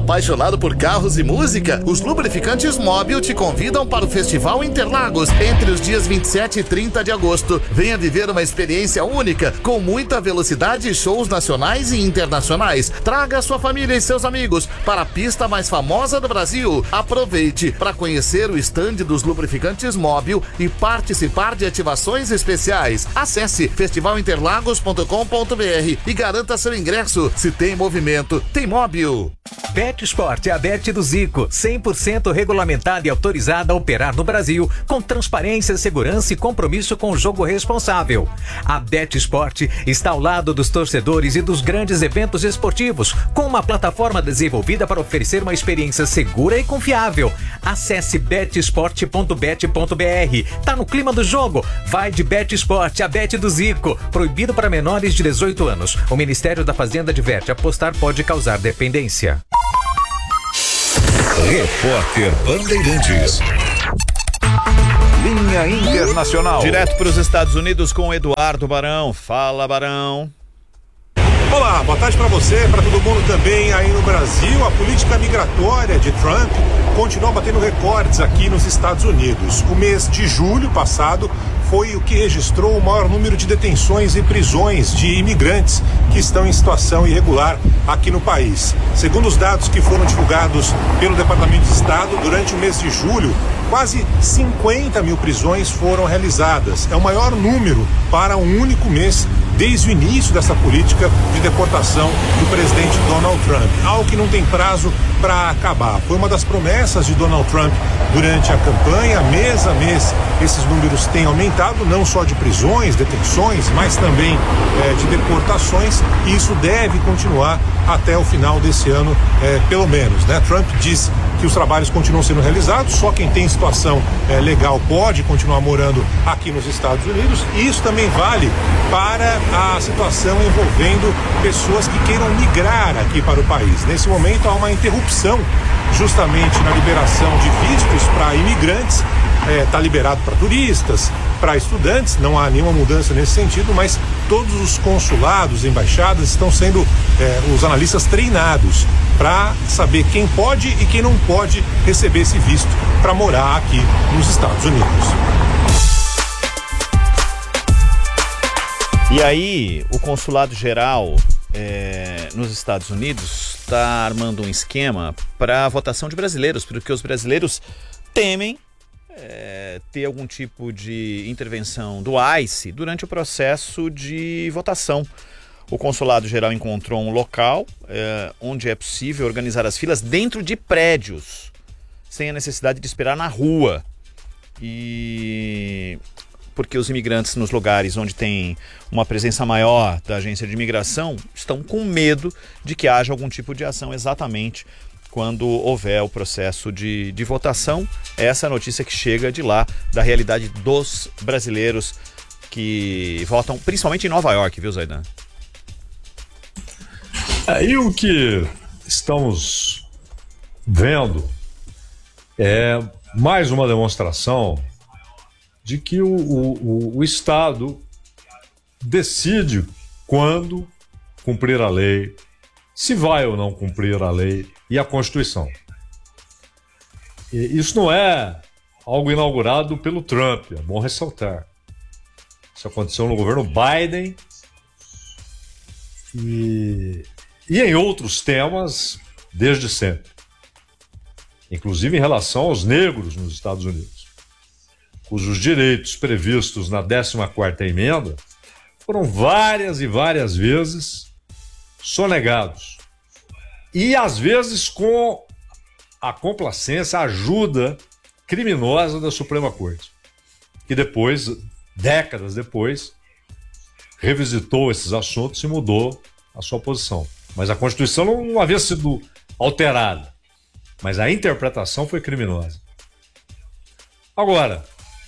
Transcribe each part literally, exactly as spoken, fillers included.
Apaixonado por carros e música? Os lubrificantes Móbil te convidam para o Festival Interlagos entre os dias vinte e sete e trinta de agosto. Venha viver uma experiência única com muita velocidade e shows nacionais e internacionais. Traga sua família e seus amigos para a pista mais famosa do Brasil. Aproveite para conhecer o estande dos lubrificantes Móbil e participar de ativações especiais. Acesse festival interlagos ponto com ponto br e garanta seu ingresso. Se tem movimento, tem Móbil. BetSport é a Bet do Zico, cem por cento regulamentada e autorizada a operar no Brasil, com transparência, segurança e compromisso com o jogo responsável. A BetSport está ao lado dos torcedores e dos grandes eventos esportivos, com uma plataforma desenvolvida para oferecer uma experiência segura e confiável. Acesse bet sport ponto bet ponto br. Tá no clima do jogo? Vai de BetSport, a Bet do Zico. Proibido para menores de dezoito anos. O Ministério da Fazenda adverte: apostar pode causar dependência. Repórter Bandeirantes. Linha Internacional. Direto para os Estados Unidos com Eduardo Barão. Fala, Barão. Olá, boa tarde para você, para todo mundo também aí no Brasil. A política migratória de Trump continua batendo recordes aqui nos Estados Unidos. O mês de julho passado foi o que registrou o maior número de detenções e prisões de imigrantes que estão em situação irregular aqui no país. Segundo os dados que foram divulgados pelo Departamento de Estado, durante o mês de julho, quase cinquenta mil prisões foram realizadas. É o maior número para um único mês desde o início dessa política de deportação do presidente Donald Trump, algo que não tem prazo para acabar. Foi uma das promessas de Donald Trump durante a campanha. Mês a mês esses números têm aumentado, não só de prisões, detenções, mas também é, de deportações, e isso deve continuar até o final desse ano, é, pelo menos, né? Trump diz que os trabalhos continuam sendo realizados, só quem tem situação é, legal pode continuar morando aqui nos Estados Unidos, e isso também vale para a situação envolvendo pessoas que queiram migrar aqui para o país. Nesse momento há uma interrupção justamente na liberação de vistos para imigrantes. Está é, liberado para turistas, para estudantes, não há nenhuma mudança nesse sentido, mas todos os consulados, embaixadas estão sendo, é, os analistas treinados para saber quem pode e quem não pode receber esse visto para morar aqui nos Estados Unidos. E aí, o Consulado Geral é, nos Estados Unidos está armando um esquema para a votação de brasileiros, porque os brasileiros temem É, ter algum tipo de intervenção do ICE durante o processo de votação. O Consulado Geral encontrou um local é, onde é possível organizar as filas dentro de prédios, sem a necessidade de esperar na rua. E porque os imigrantes nos lugares onde tem uma presença maior da agência de imigração estão com medo de que haja algum tipo de ação exatamente quando houver o processo de, de votação. Essa é a notícia que chega de lá, da realidade dos brasileiros que votam, principalmente em Nova York, viu, Zaidan? Aí o que estamos vendo é mais uma demonstração de que o, o, o Estado decide quando cumprir a lei, se vai ou não cumprir a lei e a Constituição. E isso não é algo inaugurado pelo Trump, é bom ressaltar. Isso aconteceu no governo Biden e, e em outros temas desde sempre. Inclusive em relação aos negros nos Estados Unidos, cujos direitos previstos na décima quarta emenda foram várias e várias vezes sonegados. E às vezes com a complacência, a ajuda criminosa da Suprema Corte, que depois, décadas depois, revisitou esses assuntos e mudou a sua posição. Mas a Constituição não havia sido alterada, mas a interpretação foi criminosa. Agora,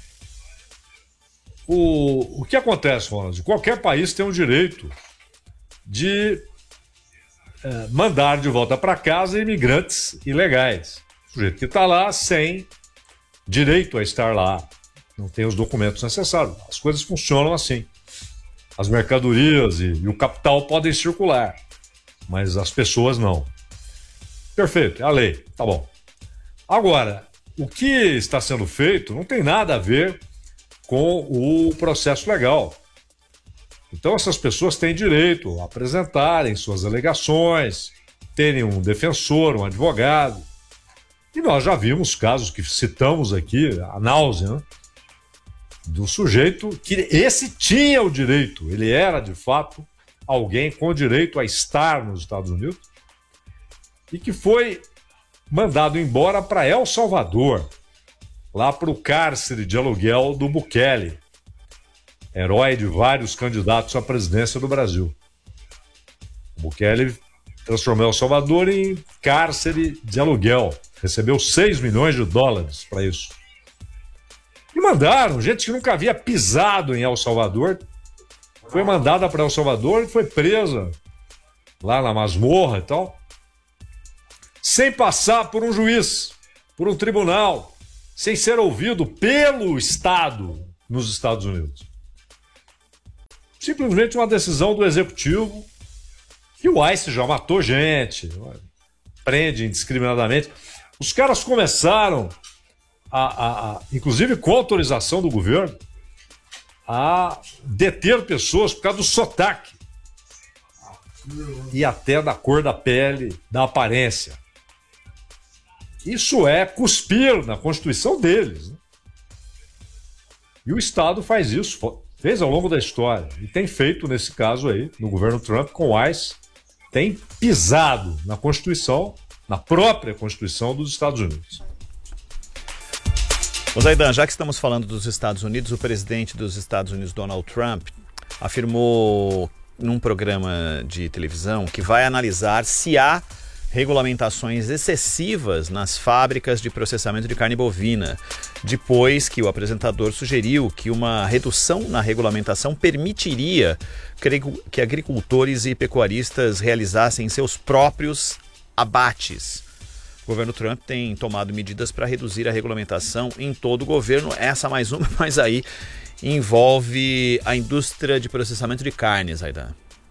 o, o que acontece, Ronald? Qualquer país tem o direito de é, mandar de volta para casa imigrantes ilegais. O sujeito que está lá sem direito a estar lá, não tem os documentos necessários. As coisas funcionam assim. As mercadorias e, e o capital podem circular, mas as pessoas não. Perfeito, é a lei, tá bom. Agora, o que está sendo feito não tem nada a ver com o processo legal. Então essas pessoas têm direito a apresentarem suas alegações, terem um defensor, um advogado. E nós já vimos casos que citamos aqui, a náusea, né? Do sujeito que esse tinha o direito, ele era de fato alguém com direito a estar nos Estados Unidos e que foi mandado embora para El Salvador, lá para o cárcere de aluguel do Bukele, herói de vários candidatos à presidência do Brasil. O Bukele transformou El Salvador em cárcere de aluguel, recebeu seis milhões de dólares para isso. E mandaram, gente que nunca havia pisado em El Salvador, foi mandada para El Salvador e foi presa lá na masmorra e tal, sem passar por um juiz, por um tribunal, sem ser ouvido pelo Estado nos Estados Unidos. Simplesmente uma decisão do executivo, que o ICE já matou gente, prende indiscriminadamente. Os caras começaram, a, a, a, inclusive com autorização do governo, a deter pessoas por causa do sotaque e até da cor da pele, da aparência. Isso é cuspir na Constituição deles, né? E o Estado faz isso, fez ao longo da história, e tem feito nesse caso aí, no governo Trump, com o ICE, tem pisado na Constituição, na própria Constituição dos Estados Unidos. Ô Zaidan, já que estamos falando dos Estados Unidos, o presidente dos Estados Unidos, Donald Trump, afirmou num programa de televisão que vai analisar se há regulamentações excessivas nas fábricas de processamento de carne bovina, depois que o apresentador sugeriu que uma redução na regulamentação permitiria que agricultores e pecuaristas realizassem seus próprios abates. O governo Trump tem tomado medidas para reduzir a regulamentação em todo o governo, essa mais uma, mas aí envolve a indústria de processamento de carnes, Zaidan.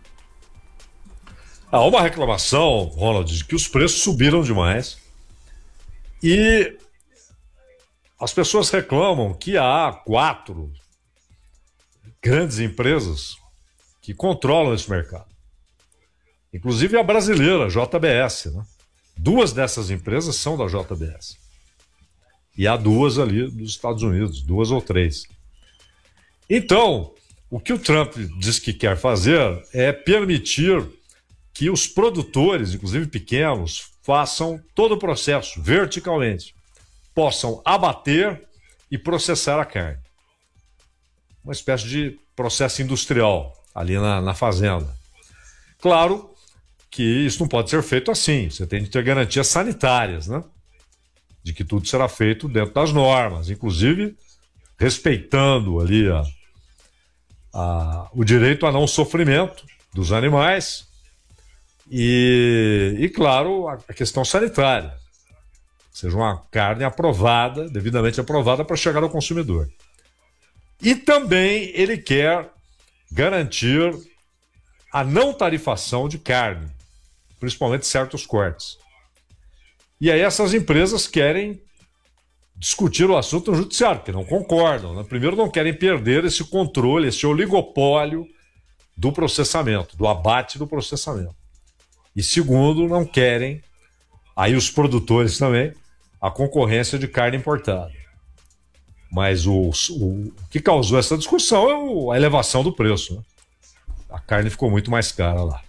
Há uma reclamação, Ronald, de que os preços subiram demais e as pessoas reclamam que há quatro grandes empresas que controlam esse mercado. Inclusive a brasileira, J B S, né? Duas dessas empresas são da J B S. E há duas ali dos Estados Unidos, duas ou três. Então, o que o Trump diz que quer fazer é permitir que os produtores, inclusive pequenos, façam todo o processo verticalmente, possam abater e processar a carne. Uma espécie de processo industrial ali na, na fazenda. Claro que isso não pode ser feito assim, você tem que ter garantias sanitárias, né? De que tudo será feito dentro das normas, inclusive respeitando ali a, a, o direito a não sofrimento dos animais. E, e, claro, a questão sanitária. Seja uma carne aprovada, devidamente aprovada para chegar ao consumidor. E também ele quer garantir a não tarifação de carne, principalmente certos cortes. E aí essas empresas querem discutir o assunto no judiciário, porque não concordam, né? Primeiro, não querem perder esse controle, esse oligopólio do processamento, do abate do processamento. E segundo, não querem, aí os produtores também, a concorrência de carne importada. Mas o, o, o que causou essa discussão é o, a elevação do preço, né? A carne ficou muito mais cara lá.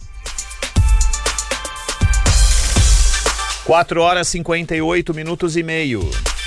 quatro horas e cinquenta e oito minutos e meio.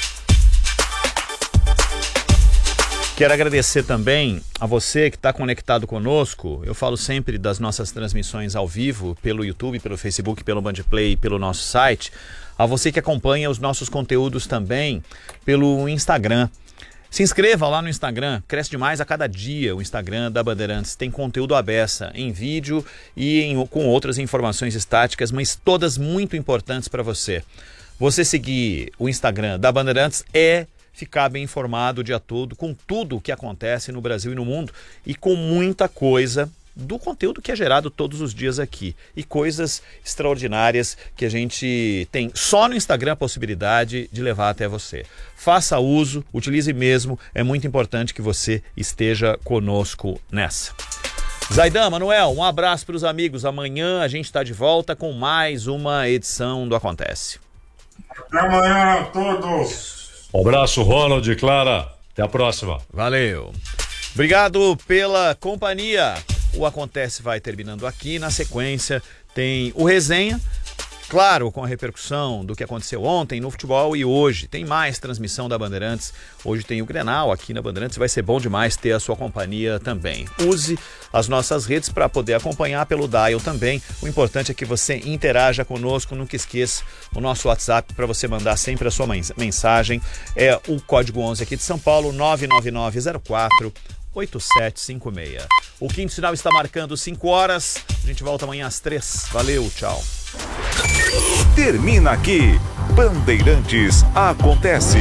Quero agradecer também a você que está conectado conosco. Eu falo sempre das nossas transmissões ao vivo, pelo YouTube, pelo Facebook, pelo Bandplay, pelo nosso site. A você que acompanha os nossos conteúdos também pelo Instagram. Se inscreva lá no Instagram, cresce demais a cada dia o Instagram da Bandeirantes. Tem conteúdo à beça, em vídeo e em, com outras informações estáticas, mas todas muito importantes para você. Você seguir o Instagram da Bandeirantes é ficar bem informado o dia todo com tudo o que acontece no Brasil e no mundo e com muita coisa do conteúdo que é gerado todos os dias aqui. E coisas extraordinárias que a gente tem só no Instagram a possibilidade de levar até você. Faça uso, utilize mesmo, é muito importante que você esteja conosco nessa. Zaidan, Manuel, um abraço para os amigos. Amanhã a gente está de volta com mais uma edição do Acontece. Até amanhã a todos. Um abraço, Ronald e Clara. Até a próxima. Valeu. Obrigado pela companhia. O Acontece vai terminando aqui. Na sequência tem o Resenha, claro, com a repercussão do que aconteceu ontem no futebol e hoje. Tem mais transmissão da Bandeirantes. Hoje tem o Grenal aqui na Bandeirantes. Vai ser bom demais ter a sua companhia também. Use as nossas redes para poder acompanhar pelo Dial também. O importante é que você interaja conosco. Nunca esqueça o nosso WhatsApp para você mandar sempre a sua mensagem. É o código onze aqui de São Paulo, nove nove nove zero quatro oito sete cinco seis. O quinto sinal está marcando cinco horas. A gente volta amanhã às três. Valeu, tchau. Termina aqui. Bandeirantes Acontece.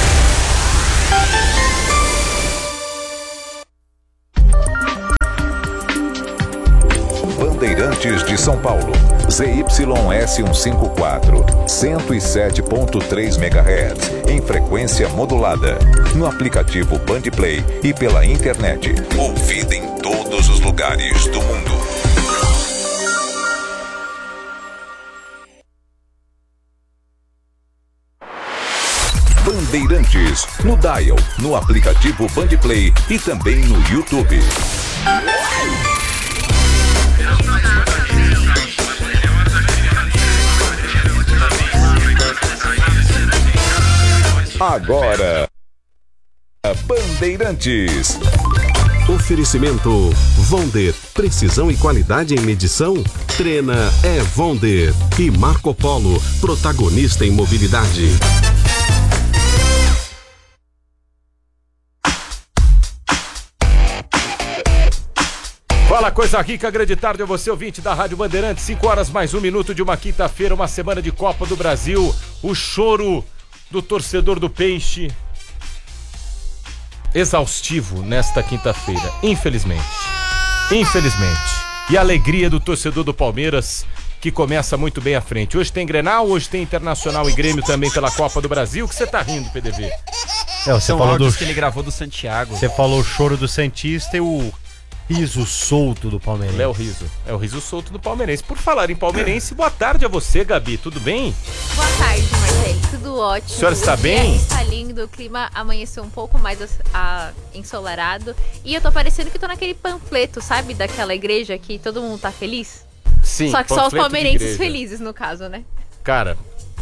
Bandeirantes de São Paulo. Z Y S cento e cinquenta e quatro, cento e sete ponto três megahertz, em frequência modulada. No aplicativo Bandplay e pela internet. Ouvida em todos os lugares do mundo. Bandeirantes, no Dial, no aplicativo Bandplay e também no YouTube. Agora, Bandeirantes. Oferecimento Vonder, precisão e qualidade em medição? Trena é Vonder. E Marco Polo, protagonista em mobilidade. Fala, coisa rica, grande tarde a você, ouvinte da Rádio Bandeirantes. cinco horas mais um minuto de uma quinta-feira, uma semana de Copa do Brasil. O choro do torcedor do Peixe exaustivo nesta quinta-feira, infelizmente. Infelizmente. E a alegria do torcedor do Palmeiras, que começa muito bem à frente. Hoje tem Grenal, hoje tem Internacional e Grêmio também pela Copa do Brasil. O que você tá rindo, P D V? É, você São falou do que ele gravou do Santiago. Você falou o choro do Santista e o riso solto do Palmeirense. Léo Riso. É o riso solto do palmeirense. Por falar em palmeirense, boa tarde a você, Gabi. Tudo bem? Boa tarde, Marcelo. Tudo ótimo. A senhora está o dia bem? Está lindo, o clima amanheceu um pouco mais a, a, ensolarado. E eu tô parecendo que tô naquele panfleto, sabe? Daquela igreja que todo mundo tá feliz. Sim, só que só os palmeirenses felizes, no caso, né? Cara,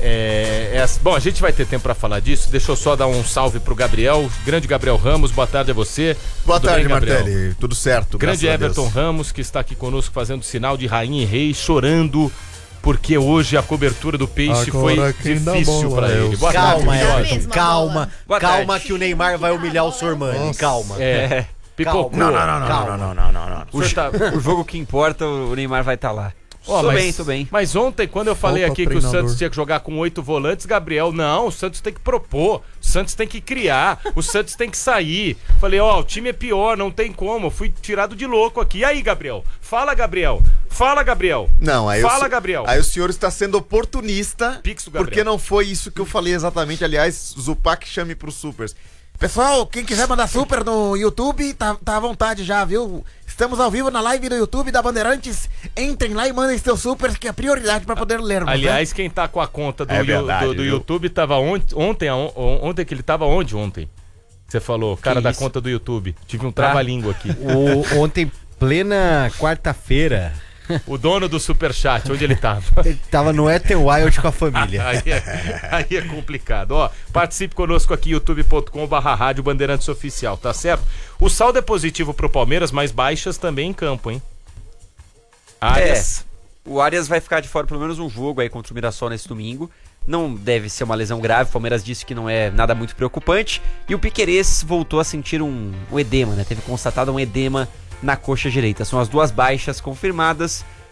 é, é, bom, a gente vai ter tempo pra falar disso. Deixa eu só dar um salve pro Gabriel, grande Gabriel Ramos, boa tarde a você. Boa Tudo tarde, bem, Martelli, tudo certo. Grande Everton Ramos, que está aqui conosco fazendo sinal de rainha e rei, chorando, porque hoje a cobertura do Peixe Agora foi difícil pra ele. Boa calma, tarde, Everton, calma, Boa calma tarde. que o Neymar vai humilhar o Sormani, calma. É, pipocou. Não, não, não, não, Calma. não, não, não, não, não. O, tá... O jogo que importa, o Neymar vai estar lá. Oh, tô mas, bem, tô bem. Mas ontem, quando eu falei Falta aqui que treinador. o Santos tinha que jogar com oito volantes, Gabriel, não, o Santos tem que propor, o Santos tem que criar, o Santos tem que sair. Falei, ó, oh, o time é pior, não tem como, eu fui tirado de louco aqui. E aí, Gabriel? Fala, Gabriel. Fala, Gabriel. Não, aí Fala, o, Gabriel. Aí o senhor está sendo oportunista, Pix do Gabriel. porque não foi isso que eu falei exatamente. Aliás, Zupac chame pros supers. Pessoal, quem quiser mandar super no YouTube, tá, tá à vontade já, viu? Estamos ao vivo na live do YouTube da Bandeirantes. Entrem lá e mandem seus supers, que é prioridade pra poder lermos. Aliás, quem tá com a conta do, É Yu- verdade, do, do viu? YouTube tava on- ontem, on- ontem que ele tava onde ontem? Você falou, cara da isso? conta do YouTube. Tive um trava-língua aqui. O, ontem, plena quarta-feira, O dono do Superchat, onde ele tava? ele tava no Ether Wild com a família. Aí é, aí é complicado. Ó, participe conosco aqui, youtube ponto com barra rádio Bandeirantes Oficial, tá certo? O saldo é positivo pro Palmeiras, mas baixas também em campo, hein? Arias. É, o Arias vai ficar de fora pelo menos um jogo aí contra o Mirassol nesse domingo. Não deve ser uma lesão grave, o Palmeiras disse que não é nada muito preocupante. E o Piquerez voltou a sentir um, um edema, né? Teve constatado um edema na coxa direita. São as duas baixas confirmadas.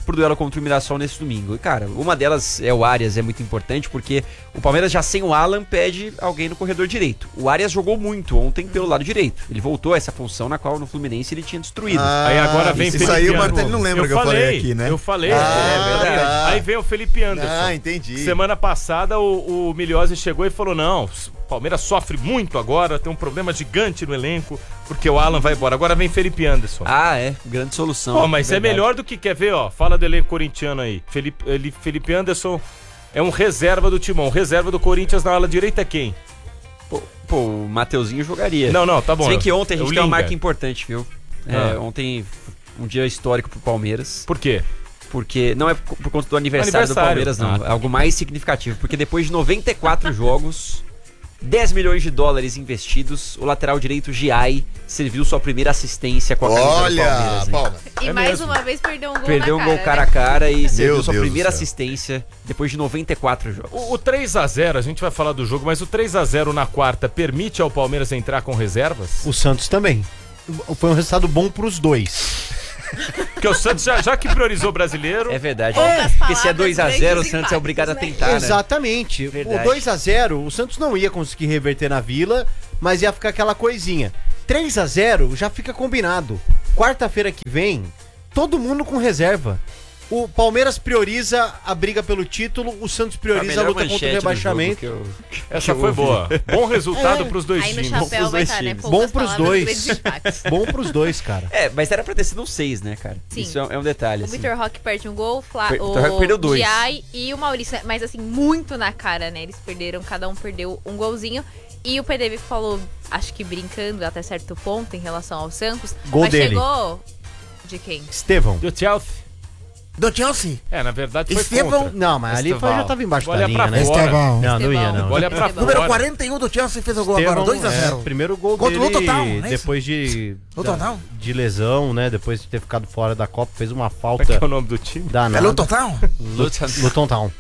pro duelo contra o Mirassol nesse domingo. E, cara, uma delas é o Arias, é muito importante, porque o Palmeiras já sem o Alan pede alguém no corredor direito. O Arias jogou muito ontem pelo lado direito. Ele voltou a essa função na qual no Fluminense ele tinha destruído. Ah, aí agora vem isso Felipe aí o Anderson. Martelli não lembra eu que falei, eu falei aqui, né? Eu falei, ah, é verdade. tá. Aí vem o Felipe Anderson. Ah, entendi. Semana passada o, o Milhose chegou e falou, não, o Palmeiras sofre muito agora, tem um problema gigante no elenco, porque o Alan vai embora. Agora vem Felipe Anderson. Ah, é, grande solução. Pô, mas verdade. é melhor do que, quer ver, ó, fala do elenco corintiano aí. Felipe, ele, Felipe Anderson é um reserva do Timão, reserva do Corinthians na ala direita é quem? Pô, pô, o Mateuzinho jogaria. Não, não, tá bom. Se bem que ontem a gente o tem uma Linga. marca importante, viu? É, Ah. Ontem, um dia histórico pro Palmeiras. Por quê? Porque não é por por conta do aniversário, Aniversário. do Palmeiras, não. Ah, tá. É algo mais significativo. Porque depois de noventa e quatro jogos, dez milhões de dólares investidos, o lateral direito Giai serviu sua primeira assistência com a camisa Olha, do Palmeiras. hein? Palma. E É mais mesmo. uma vez perdeu um gol Perdeu na um gol cara, cara a né? cara e serviu sua Deus primeira do céu. assistência depois de noventa e quatro jogos. O, o três a zero, a gente vai falar do jogo, mas o três a zero na quarta permite ao Palmeiras entrar com reservas? O Santos também. Foi um resultado bom pros dois. Porque o Santos, já, já que priorizou o brasileiro... É verdade. Poucas Porque se é palavras, dois a zero, o grandes Santos é obrigado a impactos, né? tentar, né? Exatamente. Verdade. O dois a zero, o Santos não ia conseguir reverter na Vila, mas ia ficar aquela coisinha. três a zero já fica combinado. Quarta-feira que vem, todo mundo com reserva. O Palmeiras prioriza a briga pelo título, o Santos prioriza a, luta contra o rebaixamento. Eu, que Essa eu foi ouvi. boa. Bom resultado É. pros dois Aí no times. chapéu pros vai dois estar, né? times. Poucas Bom pros palavras, dois. grandes impactos. Bom pros dois, cara. É, mas era pra ter sido um seis, né, cara? Sim. Isso é, é um detalhe. O assim. Vitor Roque perde um gol, Fla, Per- o Vitor Roque perdeu dois. Giai e o Maurício, né? Mas assim, muito na cara, né? Eles perderam, cada um perdeu um golzinho. E o P D V falou, acho que brincando até certo ponto em relação ao Santos. Gol mas dele. chegou de quem? Estevão. Do Chelsea. Do Chelsea. É, na verdade foi Estevão- contra. Não, mas ali foi, já tava embaixo Olha da linha, pra né? fora. Estevão. Não, não ia, não. Olha pra Estevão. Número fora. quarenta e um do Chelsea fez o gol Estevão, agora, dois a zero. é, primeiro gol Contra o dele Total, não é isso? depois de, No da- Total? de lesão, né? Depois de ter ficado fora da Copa, fez uma Como é que falta é o nome do time? É danada. no Total? Luton Town.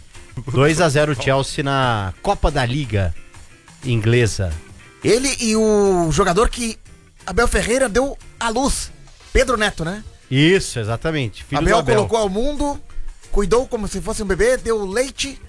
dois a zero Chelsea na Copa da Liga inglesa. Ele e o jogador que Abel Ferreira deu à luz. Pedro Neto, né? Isso, exatamente. Filho Abel, do Abel. colocou ao mundo, cuidou como se fosse um bebê, deu leite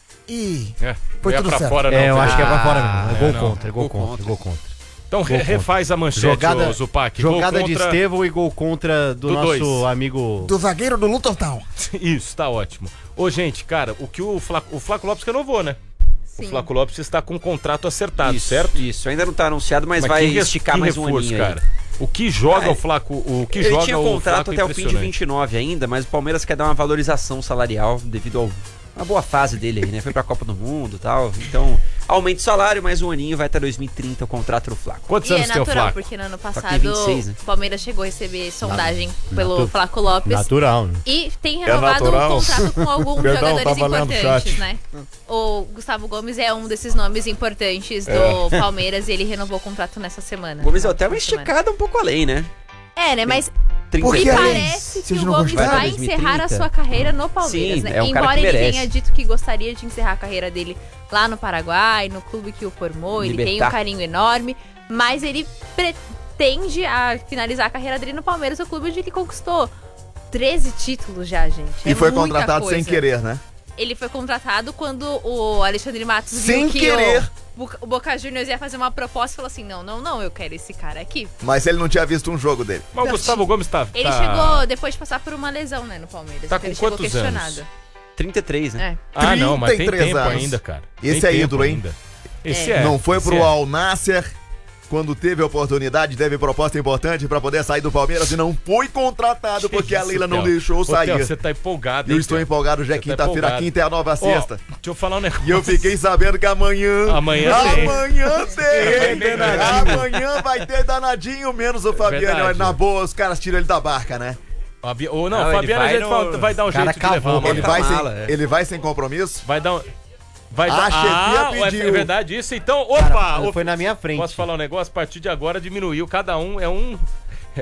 e É, foi não é tudo pra certo. fora, não. É, eu Felipe. acho que é pra fora Ah, mesmo. É é, gol não. contra, é gol, Gol contra, contra. gol contra. Então re- Gol contra. refaz a manchete, Jogada, ô, Zupac. jogada Gol de contra- Estevão e gol contra do, Do nosso dois. amigo... Do zagueiro do Luton Town. Isso, tá ótimo. Ô, gente, cara, o que o Flaco, o Flaco Lopes renovou, né? Sim. O Flaco Lopes está com um contrato acertado, Isso, certo? Isso, ainda não tá anunciado, mas, Mas vai que res- esticar que mais um reforço, aninho aí. cara. O que joga Ah, o Flaco, o que Ele joga tinha o contrato Flaco até o fim de impressionante. vinte e nove ainda, mas o Palmeiras quer dar uma valorização salarial devido ao uma boa fase dele aí, né? Foi pra Copa do Mundo e tal. Então, aumenta o salário, mais um aninho, vai até dois mil e trinta o contrato do Flaco. Quantos E é anos tem o natural, Flaco? porque no ano tem passado vinte e seis, né? o Palmeiras chegou a receber sondagem pelo natu- Flaco Lopes. Natural, né? E tem renovado natural. um contrato com alguns Perdão, jogadores tava lendo o importantes, chat. né? O Gustavo Gomes é um desses nomes importantes do É. Palmeiras e ele renovou o contrato nessa semana. O Gomes é Na até uma última semana. esticada um pouco além, né? É, né? Mas trinta Por me que além? parece que Vocês o não Gomes gostaram? vai dois mil e encerrar a trinta? sua carreira no Palmeiras, Sim, né? é um cara Embora que ele merece. tenha dito que gostaria de encerrar a carreira dele lá no Paraguai, no clube que o formou, ele tem um Libertar. carinho enorme, mas ele pretende a finalizar a carreira dele no Palmeiras, o clube onde ele conquistou treze títulos já, gente. E É foi muita contratado sem coisa. querer, né? Ele foi contratado quando o Alexandre Matos Sem viu que querer. O, Boca- o Boca Juniors ia fazer uma proposta e falou assim, não, não, não, eu quero esse cara aqui. Mas ele não tinha visto um jogo dele. Mas o Gustavo Gomes tá... Ele tá- chegou depois de passar por uma lesão, né, no Palmeiras. Tá então com ele chegou quantos questionado. anos? trinta e três, né? É. Ah, não, mas tem trinta e três tempo anos. ainda, cara. Esse Tem é tempo ídolo, hein? ainda. Esse É. é. Não foi esse pro é. Al Nasser quando teve a oportunidade, teve proposta importante pra poder sair do Palmeiras e não foi contratado porque Que a isso, Leila não Theo? deixou Ô, sair. Theo, você tá empolgado, Eu hein, estou Theo? empolgado, já é Você tá quinta-feira, empolgado. quinta é a nova Ó, sexta. deixa eu falar um negócio. E eu fiquei sabendo que amanhã. Amanhã tem. Amanhã tem. Tem danadinho. Amanhã vai ter danadinho, menos o Fabiano. verdade. Na boa, os caras tiram ele da barca, né? Fabi- Ou não, Não, o ele Fabiano a vai gente no- fala- vai dar um Cara jeito de levar cavou, amanhã. Ele Tá vai, sem, mala, é. ele vai sem compromisso? Vai dar um... Vai A dar... chefia Ah, é- pediu. é verdade isso? Então, opa! Cara, o- foi na minha frente. Posso falar um negócio? A partir de agora diminuiu, cada um é um...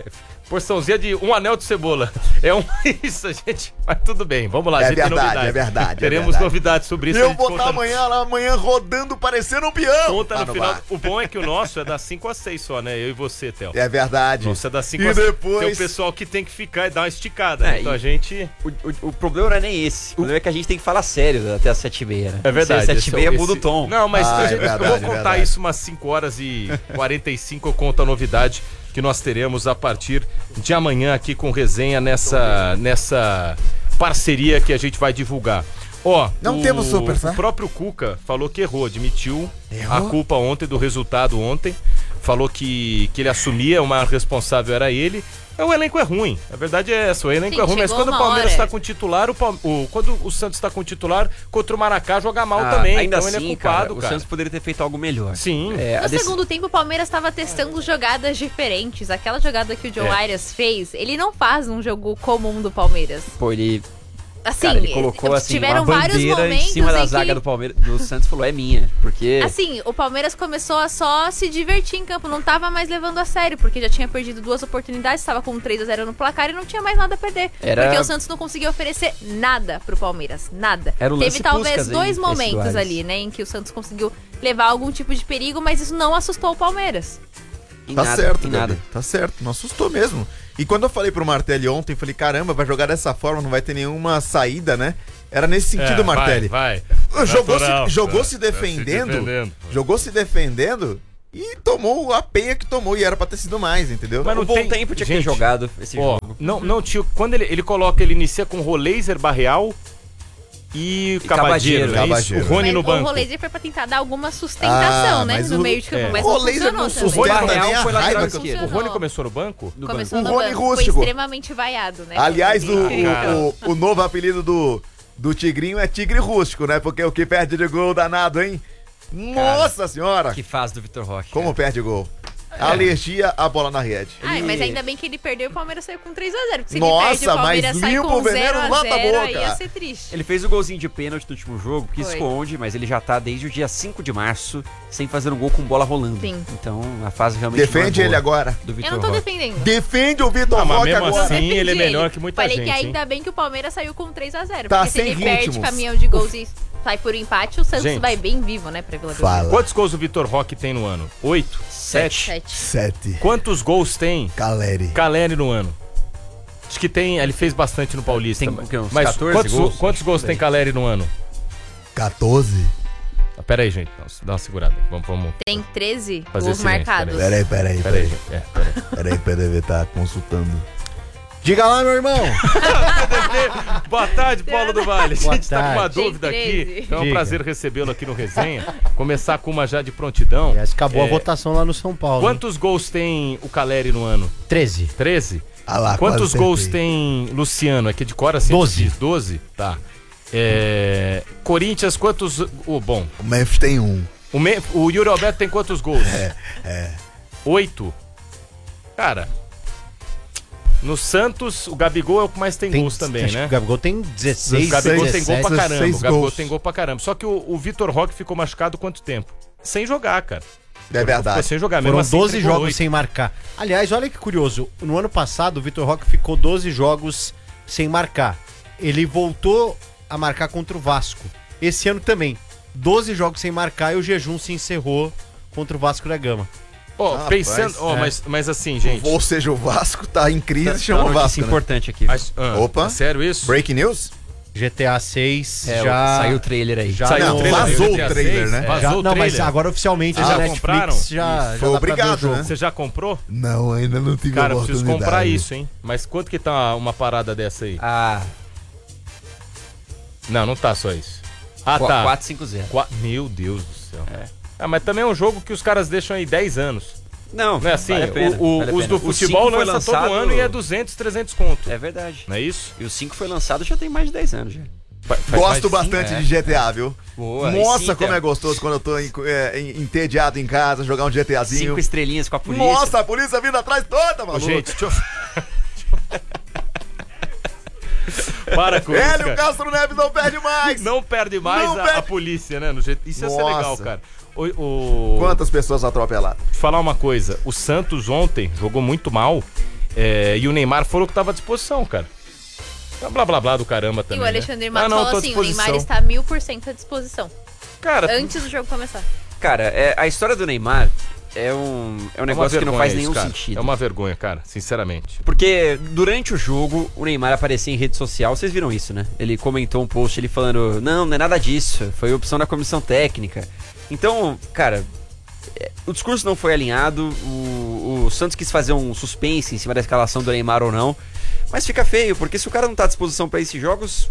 Porçãozinha de um anel de cebola. É um isso, gente. Mas tudo bem, vamos lá, É gente. tem verdade, novidades. é verdade, é Teremos verdade. novidades sobre isso. E a eu gente vou conta estar no- amanhã lá, amanhã rodando parecendo um peão. Conta lá no final. bar. O bom é que o nosso é das cinco às seis só, né? Eu e você, Theo. É verdade. Nossa, é das cinco E às seis. depois- Tem o pessoal que tem que ficar e dar uma esticada. É, né? Então e- a gente. O, o- o problema não é nem esse. O problema é que a gente tem que falar sério até as sete e meia, né? É verdade. Sete esse e é meia esse- muda o tom. Não, mas Ah, eu, é gente, eu verdade, vou é contar verdade. isso umas cinco horas e quarenta e cinco. Eu conto a novidade que nós teremos a partir de amanhã aqui com Resenha nessa, nessa parceria que a gente vai divulgar. Ó, Não o, temos super, tá? o próprio Cuca falou que errou, admitiu Errou? a culpa ontem do resultado ontem. Falou que, que ele assumia, uma responsável era ele. O elenco é ruim, a verdade é essa, o elenco Sim, é ruim, mas chegou quando o uma Palmeiras hora. está com titular, o, Palme- o- quando o Santos está com titular, contra o Maracá joga mal Ah, também, ainda então assim, ele é culpado, cara, cara. o Santos poderia ter feito algo melhor. Sim. É, a No dec- segundo tempo, o Palmeiras estava testando jogadas diferentes. Aquela jogada que o John É. Arias fez, ele não faz num jogo comum do Palmeiras. Pô, ele, Assim, cara, ele colocou assim, tiveram uma vários bandeira momentos em cima da em que zaga ele- do Palmeiras, do Santos, falou, é minha, porque... Assim, o Palmeiras começou a só se divertir em campo, não tava mais levando a sério, porque já tinha perdido duas oportunidades, estava com três a zero no placar e não tinha mais nada a perder. Era- Porque o Santos não conseguia oferecer nada pro Palmeiras, nada. Era o lance Teve talvez Puskás, hein, dois esse do momentos Arias. ali, né, em que o Santos conseguiu levar algum tipo de perigo, mas isso não assustou o Palmeiras. em Tá nada, certo, em Gabi, nada. tá certo, não assustou mesmo. E quando eu falei pro Martelli ontem, falei, caramba, vai jogar dessa forma, não vai ter nenhuma saída, né? Era nesse sentido, É, Martelli. Vai, Jogou, Natural, se, jogou é, se tá defendendo, se defendendo. jogou se defendendo e tomou a peia que tomou, e era pra ter sido mais, entendeu? Mas não O bom tem- tempo tinha que ter gente, jogado esse Ó, jogo. não, não, tio, quando ele, ele coloca, ele inicia com Roleiser, Barreal e E Cabageiro, Cabageiro, não é isso? Cabageiro. O Rony Mas no o banco. Roleiser foi pra tentar dar alguma sustentação, Ah, né, mas no o- meio de campo, é. mas O não Roleiser funcionou não também. sustenta Barreal nem a foi lateral raiva que eu- esquerdo. O funcionou. Rony começou no banco? No Começou O no Rony banco, Rústico. foi extremamente vaiado, né? Aliás, o, Cara. o, o, o novo apelido do, do Tigrinho é Tigre Rústico, né? Porque o que perde de gol danado, hein? Nossa senhora! Que faz do Vitor Roque. Como cara. perde gol? Alergia à bola na rede. Ai, Ele- mas ainda bem que ele perdeu e o Palmeiras saiu com três a zero. Porque se Nossa, ele perde e o Palmeiras mas sai limpa com o veneno zero a lá da zero, aí boca. ia ser triste. Ele fez o golzinho de pênalti no último jogo, que Foi. esconde, mas ele já tá desde o dia cinco de março sem fazer um gol com bola rolando. Sim. Então a fase realmente Defende não é ele boa agora. do Eu Vitor não tô Roque. defendendo. Defende o Vitor Ah, mas Roque mesmo agora. assim, Defendi ele é melhor que muita Falei gente, que ainda hein? bem que o Palmeiras saiu com três a zero. Tá porque se sem ele perde ritmos. caminhão de gols e sai por empate, o Santos Gente. vai bem vivo, né, pra Vila Fala. Belmiro. Quantos gols o Vitor Roque tem no ano? Oito? Sete? Sete. Sete. Quantos gols tem Caleri. Caleri no ano? Acho que tem, ele fez bastante no Paulista. Tem o quê, uns mas quatorze quantos, gols? quantos gols tem Caleri no ano? quatorze. Ah, pera aí, gente. Dá uma- Dá uma segurada. Vamos, vamos. Tem treze Fazer gols silêncio, marcados. Peraí, peraí, Pera aí, peraí. gente. É, pera aí. Peraí, peraí, tá consultando. Diga lá, meu irmão. Boa tarde, Paulo do Vale. A Boa gente tá com uma tarde. dúvida Tem aqui. treze. Então é um Diga. prazer recebê-lo aqui no Resenha. Começar com uma já de prontidão. Aliás, acabou a É, votação lá no São Paulo. hein? Quantos gols tem o Caleri no ano? treze. treze? Ah lá, Quantos quase gols acertei. tem Luciano? É que de cor assim? doze. diz doze? Tá. É, Corinthians, quantos... Oh, bom, O Memphis tem um. o, Me... o Yuri Alberto tem quantos gols? É, é. Oito. Cara, no Santos, o Gabigol é o que mais tem, gols também, acho né? que O Gabigol tem dezesseis, O Gabigol tem gol pra dezessete. caramba. O dezesseis Gabigol gols. tem gol pra caramba. Só que o, o Vitor Roque ficou machucado quanto tempo? Sem jogar, cara. É Ficou verdade. sem jogar. Mesmo Foram assim, doze entregou jogos oito. sem marcar. Aliás, olha que curioso. No ano passado, o Vitor Roque ficou doze jogos sem marcar. Ele voltou a marcar contra o Vasco. Esse ano também. doze jogos sem marcar e o jejum se encerrou contra o Vasco da Gama. Ó, Rapaz, pensando... ó, é. mas, mas assim, gente... Ou seja, o Vasco tá em crise, Tá chama uma o notícia Vasco, né? importante aqui. Mas, ah, Opa. é sério isso? Breaking news? G T A seis É, já... saiu o trailer aí. já Saiu Não, o trailer, vazou G T A o trailer, seis, né? Vazou já- o não, mas trailer. agora oficialmente Vocês a já Netflix compraram? já, Isso. já Foi dá pra ver obrigado, o jogo. né? Você já comprou? Não, ainda não tive Cara, a eu preciso oportunidade. comprar isso, hein? Mas quanto que tá uma parada dessa aí? Ah, Não, não tá só isso. Ah, qu- tá. quatro cinco zero. Qua- Meu Deus do céu. Ah, mas também é um jogo que os caras deixam aí dez anos. Não, Não é assim? vale a pena, o, o- vale a os pena. do O futebol cinco foi lança todo lançado- ano e é duzentos, trezentos conto. É verdade. Não é isso? E o cinco foi lançado já tem mais de dez anos já. Fa- faz Gosto mais- bastante é. de G T A, viu? Boa, aí Nossa, sim, como Theo. é gostoso quando eu tô em- é, em- entediado em casa, jogar um GTAzinho. Cinco estrelinhas com a polícia. Nossa, a polícia vindo atrás toda, Ô, maluco. gente, deixa eu... Para com isso, Hélio cara. Castro Neves não perde mais. Não perde mais Não a, perde. a polícia, né? No jeito... Isso ia ser Nossa. legal, cara. O, o... Quantas pessoas atropeladas? Te falar uma coisa. O Santos ontem jogou muito mal É, e o Neymar falou que tava à disposição, cara. Blá blá blá do caramba também. E o Alexandre né? Matos ah, não, falou assim: o Neymar está mil por cento à disposição. Cara, antes do jogo começar. Cara, é, a história do Neymar é um, é um negócio que não faz nenhum isso, sentido. É uma vergonha, cara, sinceramente. Porque durante o jogo, o Neymar aparecia em rede social, vocês viram isso, né? Ele comentou um post, ele falando, não, não é nada disso, foi opção da comissão técnica. Então, cara, o discurso não foi alinhado, o, o Santos quis fazer um suspense em cima da escalação do Neymar ou não, mas fica feio, porque se o cara não tá à disposição pra esses jogos,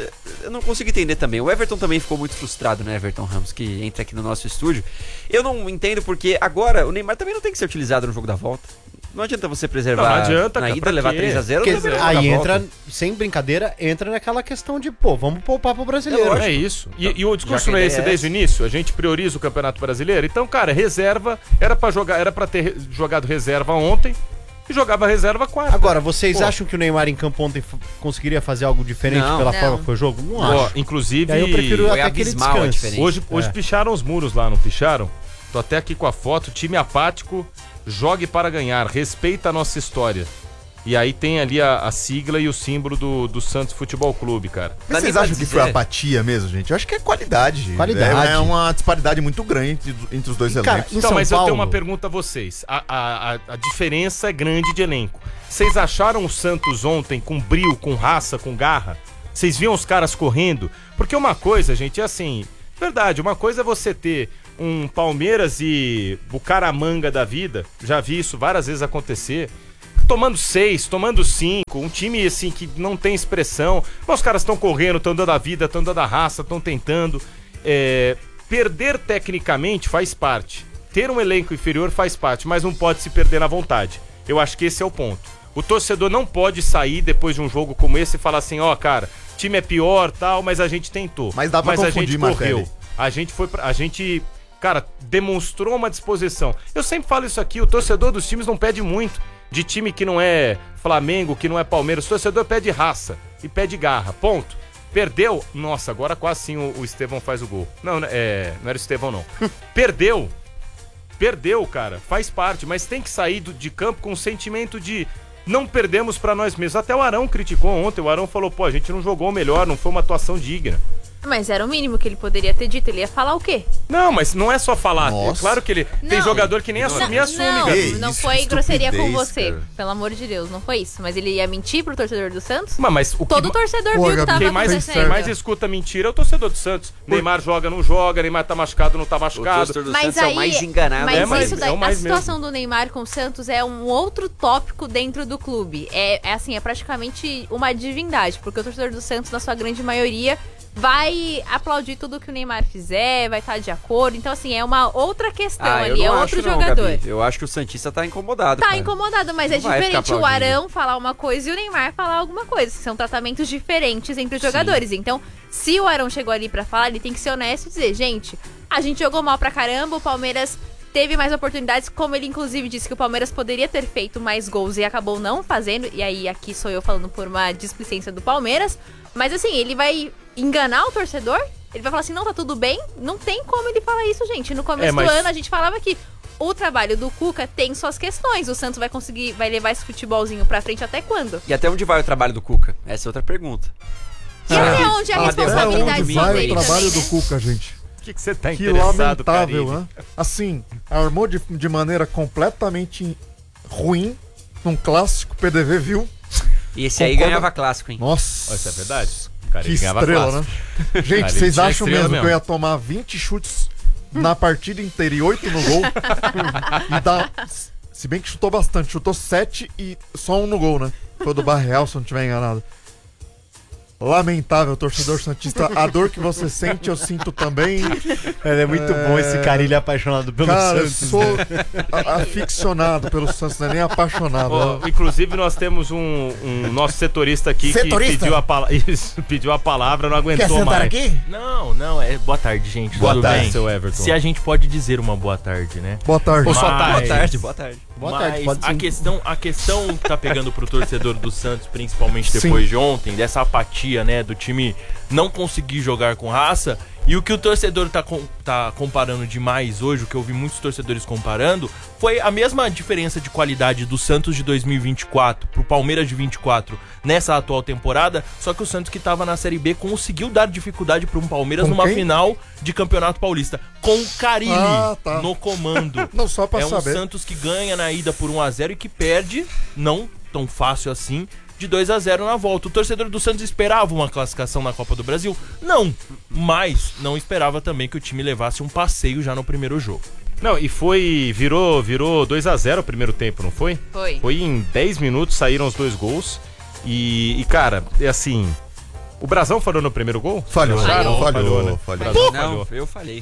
eu não consigo entender também. O Everton também ficou muito frustrado, né, Everton Ramos, que entra aqui no nosso estúdio. Eu não entendo porque agora o Neymar também não tem que ser utilizado no jogo da volta. Não adianta você preservar não, não adianta, na cara, ida, levar três a zero. Aí entra, sem brincadeira, entra naquela questão de, pô, vamos poupar pro brasileiro. É, é isso. E, e o discurso não é esse desde o início? A gente prioriza o Campeonato Brasileiro? Então, cara, reserva, era pra jogar, era pra ter jogado reserva ontem e jogava reserva quarta. Agora, vocês Pô. acham que o Neymar em campo ontem f- conseguiria fazer algo diferente Não. pela Não. forma que foi o jogo? Não Ó, acho. inclusive, E aí eu prefiro Foi até que ele abismal a descanse. diferença. hoje, hoje É. picharam os muros lá, não picharam? Tô até aqui com a foto, time apático, jogue para ganhar, respeita a nossa história. E aí tem ali a, a sigla e o símbolo do, do Santos Futebol Clube, cara. Mas Dá vocês nem acham pra que foi dizer. apatia mesmo, gente? Eu acho que é qualidade. Qualidade. É, é uma disparidade muito grande entre, entre os dois E, cara, elencos. em Então, São mas eu Paulo- tenho uma pergunta a vocês. A, a, a, a diferença é grande de elenco. Vocês acharam o Santos ontem com brio, com raça, com garra? Vocês viam os caras correndo? Porque uma coisa, gente, é assim... Verdade, uma coisa é você ter um Palmeiras e Bucaramanga da vida. Já vi isso várias vezes acontecer. Tomando seis, tomando cinco, um time assim que não tem expressão. Mas os caras estão correndo, estão dando a vida, estão dando a raça, estão tentando. É, perder tecnicamente faz parte. Ter um elenco inferior faz parte, mas não pode se perder na vontade. Eu acho que esse é o ponto. O torcedor não pode sair depois de um jogo como esse e falar assim, ó, oh, cara, time é pior, tal, mas a gente tentou. Mas dá pra mas a confundir, gente Martelli. correu. A gente foi pra, a gente, cara, demonstrou uma disposição. Eu sempre falo isso aqui, o torcedor dos times não pede muito. De time que não é Flamengo, que não é Palmeiras, o torcedor pede raça e pede garra, ponto. Perdeu, nossa, agora quase sim o, o Estevão faz o gol. Não, é, não era o Estevão não. Perdeu, perdeu, cara, faz parte, mas tem que sair do, de campo com o sentimento de não perdemos pra nós mesmos. Até o Arão criticou ontem, o Arão falou, pô, a gente não jogou melhor, não foi uma atuação digna. Mas era o mínimo que ele poderia ter dito. Ele ia falar o quê? Não, mas não é só falar. Nossa. É claro que ele tem Não. jogador que nem assume, Não, assume, não, cara. Ei, não isso, foi que grosseria com estupidez, você. cara. Pelo amor de Deus, não foi isso. Mas ele ia mentir pro torcedor do Santos? Mas, mas o que Todo torcedor Pô, viu o que Gabi, tava Quem mais, acontecendo. quem mais escuta mentira é o torcedor do Santos. Neymar joga, não joga, Neymar tá machucado, não tá O machucado. torcedor do Mas Santos é aí, o mais enganado. mas É mais- isso é daí, o mais a situação do Neymar com o Santos é um outro tópico dentro do clube. É, é assim, é praticamente uma divindade, porque o torcedor do Santos, na sua grande maioria, vai aplaudir tudo que o Neymar fizer, vai estar de acordo. Então, assim, é uma outra questão Ah, eu ali, não é acho outro não, jogador. Gabi. Eu acho que o Santista tá incomodado. Tá cara. incomodado, mas é Não vai ficar diferente o aplaudindo. Arão falar uma coisa e o Neymar falar alguma coisa. São tratamentos diferentes entre os jogadores. Então, se o Arão chegou ali pra falar, ele tem que ser honesto e dizer, gente, a gente jogou mal pra caramba, o Palmeiras teve mais oportunidades, como ele inclusive disse que o Palmeiras poderia ter feito mais gols e acabou não fazendo. E aí, aqui sou eu falando por uma displicência do Palmeiras. Mas assim, ele vai enganar o torcedor? Ele vai falar assim, não, tá tudo bem? Não tem como ele falar isso, gente. No começo É, mas- do ano, a gente falava que o trabalho do Cuca tem suas questões. O Santos vai conseguir, vai levar esse futebolzinho pra frente até quando? E até onde vai o trabalho do Cuca? Essa é outra pergunta. E até onde a Ah, responsabilidade onde só vai dele o trabalho também, do né? Cuca, gente? O que que você tá Que interessado, lamentável, Caribe? né? Assim, armou de, de maneira completamente ruim num clássico, P D V viu. E esse aí Concorda? ganhava clássico, hein? Nossa. Ó, isso é verdade? Que Caribe ganhava estrela, clássico. né? Gente, Cara, vocês ele tinha acham estrela mesmo, mesmo. que eu ia tomar vinte chutes na partida inteira e oito no gol? E dá... Se bem que chutou bastante, chutou sete e só um no gol, né? Foi do Barreal, se eu não estiver enganado. Lamentável, torcedor santista. A dor que você sente, eu sinto também. É, é muito bom esse carilho apaixonado pelo Cara, Santos. eu sou a- aficionado pelo Santos, não é nem apaixonado. Ó, inclusive, nós temos um, um nosso setorista aqui Setorista? que pediu a, pala- Isso, pediu a palavra, não Quer aguentou sentar mais. aqui? Não, não, é boa tarde, gente. Boa Tudo tarde, bem? seu Everton. Se a gente pode dizer uma boa tarde, né? Boa tarde. Ou só Mas- tarde. Boa tarde, boa tarde. Boa Mas tarde, pode a sim. questão, a questão que tá pegando pro torcedor do Santos, principalmente Sim. depois de ontem, dessa apatia, né, do time não conseguir jogar com raça, E o que o torcedor tá, com, tá comparando demais hoje, o que eu vi muitos torcedores comparando, foi a mesma diferença de qualidade do Santos de dois mil e vinte e quatro pro Palmeiras de vinte e quatro nessa atual temporada, só que o Santos que tava na Série B conseguiu dar dificuldade para um Palmeiras Com numa quem? final de Campeonato Paulista, com o Carille Ah, tá. no comando. Não, só pra é um saber. Santos que ganha na ida por um a zero e que perde, não tão fácil assim, de dois a zero na volta. O torcedor do Santos esperava uma classificação na Copa do Brasil? Não, mas não esperava também que o time levasse um passeio já no primeiro jogo. Não, e foi, virou, virou dois a zero o primeiro tempo, não foi? Foi. Foi em dez minutos, saíram os dois gols. E, e cara, é assim, o Brasão falhou no primeiro gol? Falhou, Acharam? falhou, falhou, né? falhou. O Brasão Não, falhou. eu falei.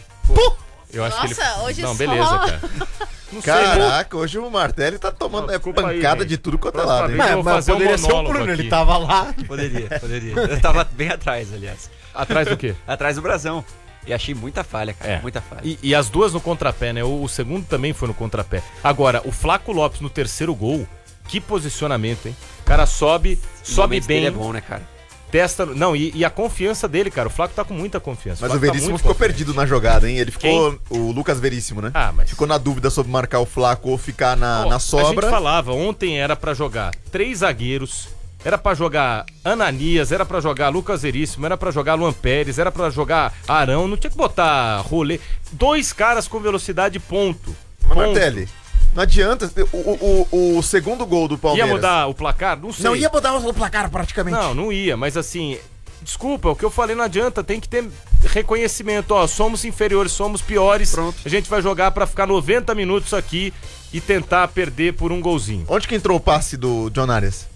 Eu acho que ele... Nossa, hoje Não, só- beleza, cara. Não sei, Caraca, hoje o Martelli tá tomando Não, é, desculpa aí, pancada gente. de tudo quanto é Próxima lado, hein? vez eu vou fazer um poderia ser o monólogo Bruno, aqui. ele tava lá. Poderia, poderia. Eu tava bem atrás, aliás. Atrás do quê? Atrás do Brasão. E achei muita falha, cara. É. Muita falha. E, e as duas no contrapé, né? O, o segundo também foi no contrapé. Agora, o Flaco Lopes no terceiro gol, que posicionamento, hein? O cara sobe, O sobe momento bem, dele é bom, né, cara? testa... Não, e, e a confiança dele, cara. O Flaco tá com muita confiança. Mas o Flaco tá Veríssimo muito ficou confiante. perdido na jogada, hein? Ele ficou. Quem? O Lucas Veríssimo, né? Ah, mas... Ficou na dúvida sobre marcar o Flaco ou ficar na, Ó, na A sobra. gente falava, ontem era pra jogar três zagueiros, era pra jogar Ananias, era pra jogar Lucas Veríssimo, era pra jogar Luan Pérez, era pra jogar Arão, não tinha que botar rolê. Dois caras com velocidade, ponto. Mas, Ponto. Martelli, não adianta. O, o, o, o segundo gol do Palmeiras. Ia mudar o placar? Não sei. Não ia mudar o placar praticamente. Não, não ia, mas assim, desculpa, o que eu falei não adianta, tem que ter reconhecimento, ó, somos inferiores, somos piores, Pronto. a gente vai jogar pra ficar noventa minutos aqui e tentar perder por um golzinho. Onde que entrou o passe do John Arias?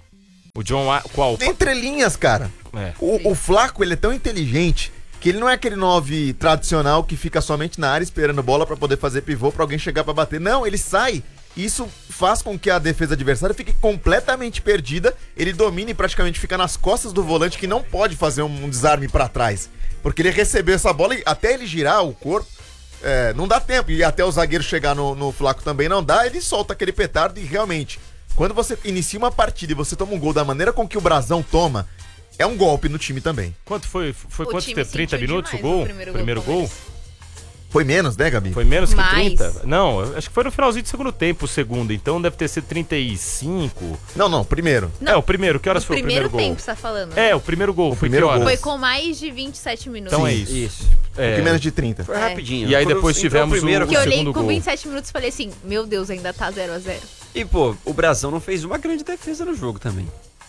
O John, A- qual? Entre linhas, cara. É. O, o Flaco, ele é tão inteligente que ele não é aquele nove tradicional que fica somente na área esperando bola pra poder fazer pivô pra alguém chegar pra bater. Não, ele sai. Isso faz com que a defesa adversária fique completamente perdida. Ele domina e praticamente fica nas costas do volante que não pode fazer um, um desarme pra trás. Porque ele recebeu essa bola e até ele girar o corpo, é, não dá tempo. E até o zagueiro chegar no, no Flaco também não dá. Ele solta aquele petardo e realmente, quando você inicia uma partida e você toma um gol da maneira com que o Brasão toma, é um golpe no time também. Quanto foi? Foi O quanto time tempo? trinta sentiu minutos o demais gol? o primeiro Primeiro, gol do gol? Foi menos, né, Gabi? Foi menos que Mais. trinta? Não, eu acho que foi no finalzinho do segundo tempo o segundo, então deve ter sido trinta e cinco. Não, não, primeiro. Não. É, o primeiro, que horas O foi o primeiro primeiro tempo, gol? você tá falando. É, o primeiro gol, foi primeiro que horas? gol. Foi com mais de vinte e sete minutos. Então é Sim. isso. Isso. Um É. pouquinho menos de trinta. Foi É. rapidinho. E aí Quando depois entrou tivemos primeiro, o- Que eu olhei segundo com gol. vinte e sete minutos e falei assim, meu Deus, ainda tá zero a zero. E, pô, o Brasão não fez uma grande defesa no jogo também.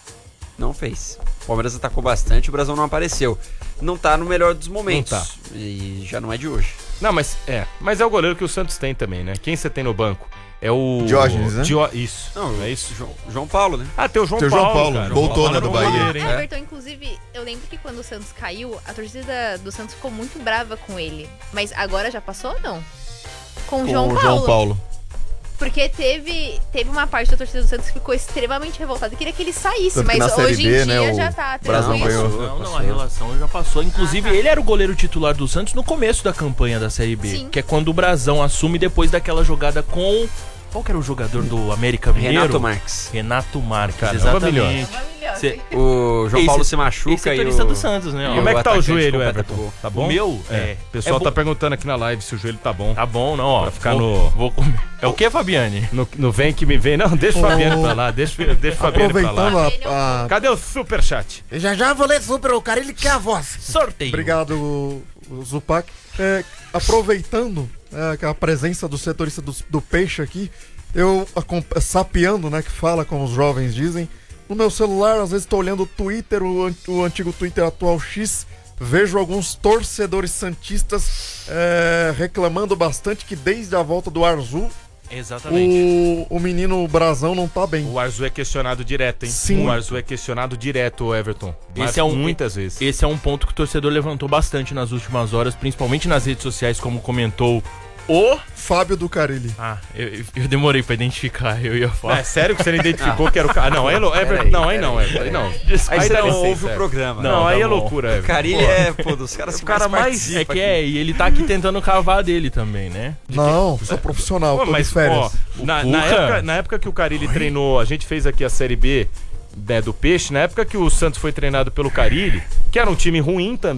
Não fez. O Palmeiras atacou bastante, o Brasão não apareceu. Não tá no melhor dos momentos. Não tá. E já não é de hoje. Não, mas é. Mas é o goleiro que o Santos tem também, né? Quem você tem no banco? É o... Diógenes, né? Dió- Isso. Não, é isso. João, João Paulo, né? Ah, tem o João Tem o Paulo, João Paulo, cara. voltou, João né, Paulo do é bom Bahia. goleiro, hein? Ah, Everton, inclusive, eu lembro que quando o Santos caiu, a torcida do Santos ficou muito brava com ele. Mas agora já passou ou não? Com o João Com o Paulo. João Paulo. Porque teve, teve uma parte da torcida do Santos que ficou extremamente revoltada e queria que ele saísse. Tanto que Mas na hoje Série em B, dia né, o já tá Brasão tranquilo. ganhou. Não, não, a Passou. relação já passou. Inclusive, Ah, tá. ele era o goleiro titular do Santos no começo da campanha da Série B. Sim. Que é quando o Brasão assume depois daquela jogada com... Qual que era o jogador do América Mineiro? Renato Marques. Renato Marques, Caramba, exatamente. Cê- O João Esse- Paulo se esse machuca e setorista o... do Santos, né? E ó. como é que tá o atacante joelho, completa Everton? gol. Tá bom? O meu? É. É. O pessoal É tá bom. perguntando aqui na live se o joelho tá bom. Tá bom, não, ó. Pra ficar vou, no- Vou comer. É o que, Fabiane? No, no Vem Que Me Vem. Não, deixa o Fabiano pra lá. Deixa, deixa o Fabiano pra Aproveitando lá. a, a- Cadê o superchat? Já já vou ler super o cara, ele quer a voz. Sorteio. Obrigado, o- o Zupac. É, aproveitando é, a presença do setorista do, do Peixe aqui, eu acom- sapeando, né, que fala como os jovens dizem, no meu celular, às vezes estou olhando o Twitter, o, an- o antigo Twitter atual X, vejo alguns torcedores santistas é, reclamando bastante que desde a volta do Arzu, Exatamente. o, o menino Brasão não tá bem. O Arzu é questionado direto, hein? Sim. O Arzu é questionado direto, o Everton. Mas Esse é um- muitas vezes. Esse é um ponto que o torcedor levantou bastante nas últimas horas, principalmente nas redes sociais, como comentou o... Fábio do Carilli. Ah, eu, eu demorei pra identificar, eu ia falar. É sério que você não identificou que era o cara? Não, aí, é lo- Everton, Peraí, não, aí não, peraí, Everton, aí não. Aí Aí você dá não licença, ouve o Everton. programa. Não, Não, aí tá é bom. loucura, Everton. Carilli Pô. é, pô, dos caras O que cara mais- participa É que aqui. é, e ele tá aqui tentando cavar dele também, né? Não, sou profissional, Pô, tô mas, de férias. ó, na, O na Cuca- época, na época que o Carilli treinou, a gente fez aqui a Série B, né, do Peixe, na época que o Santos foi treinado pelo Carilli, que era um time ruim também,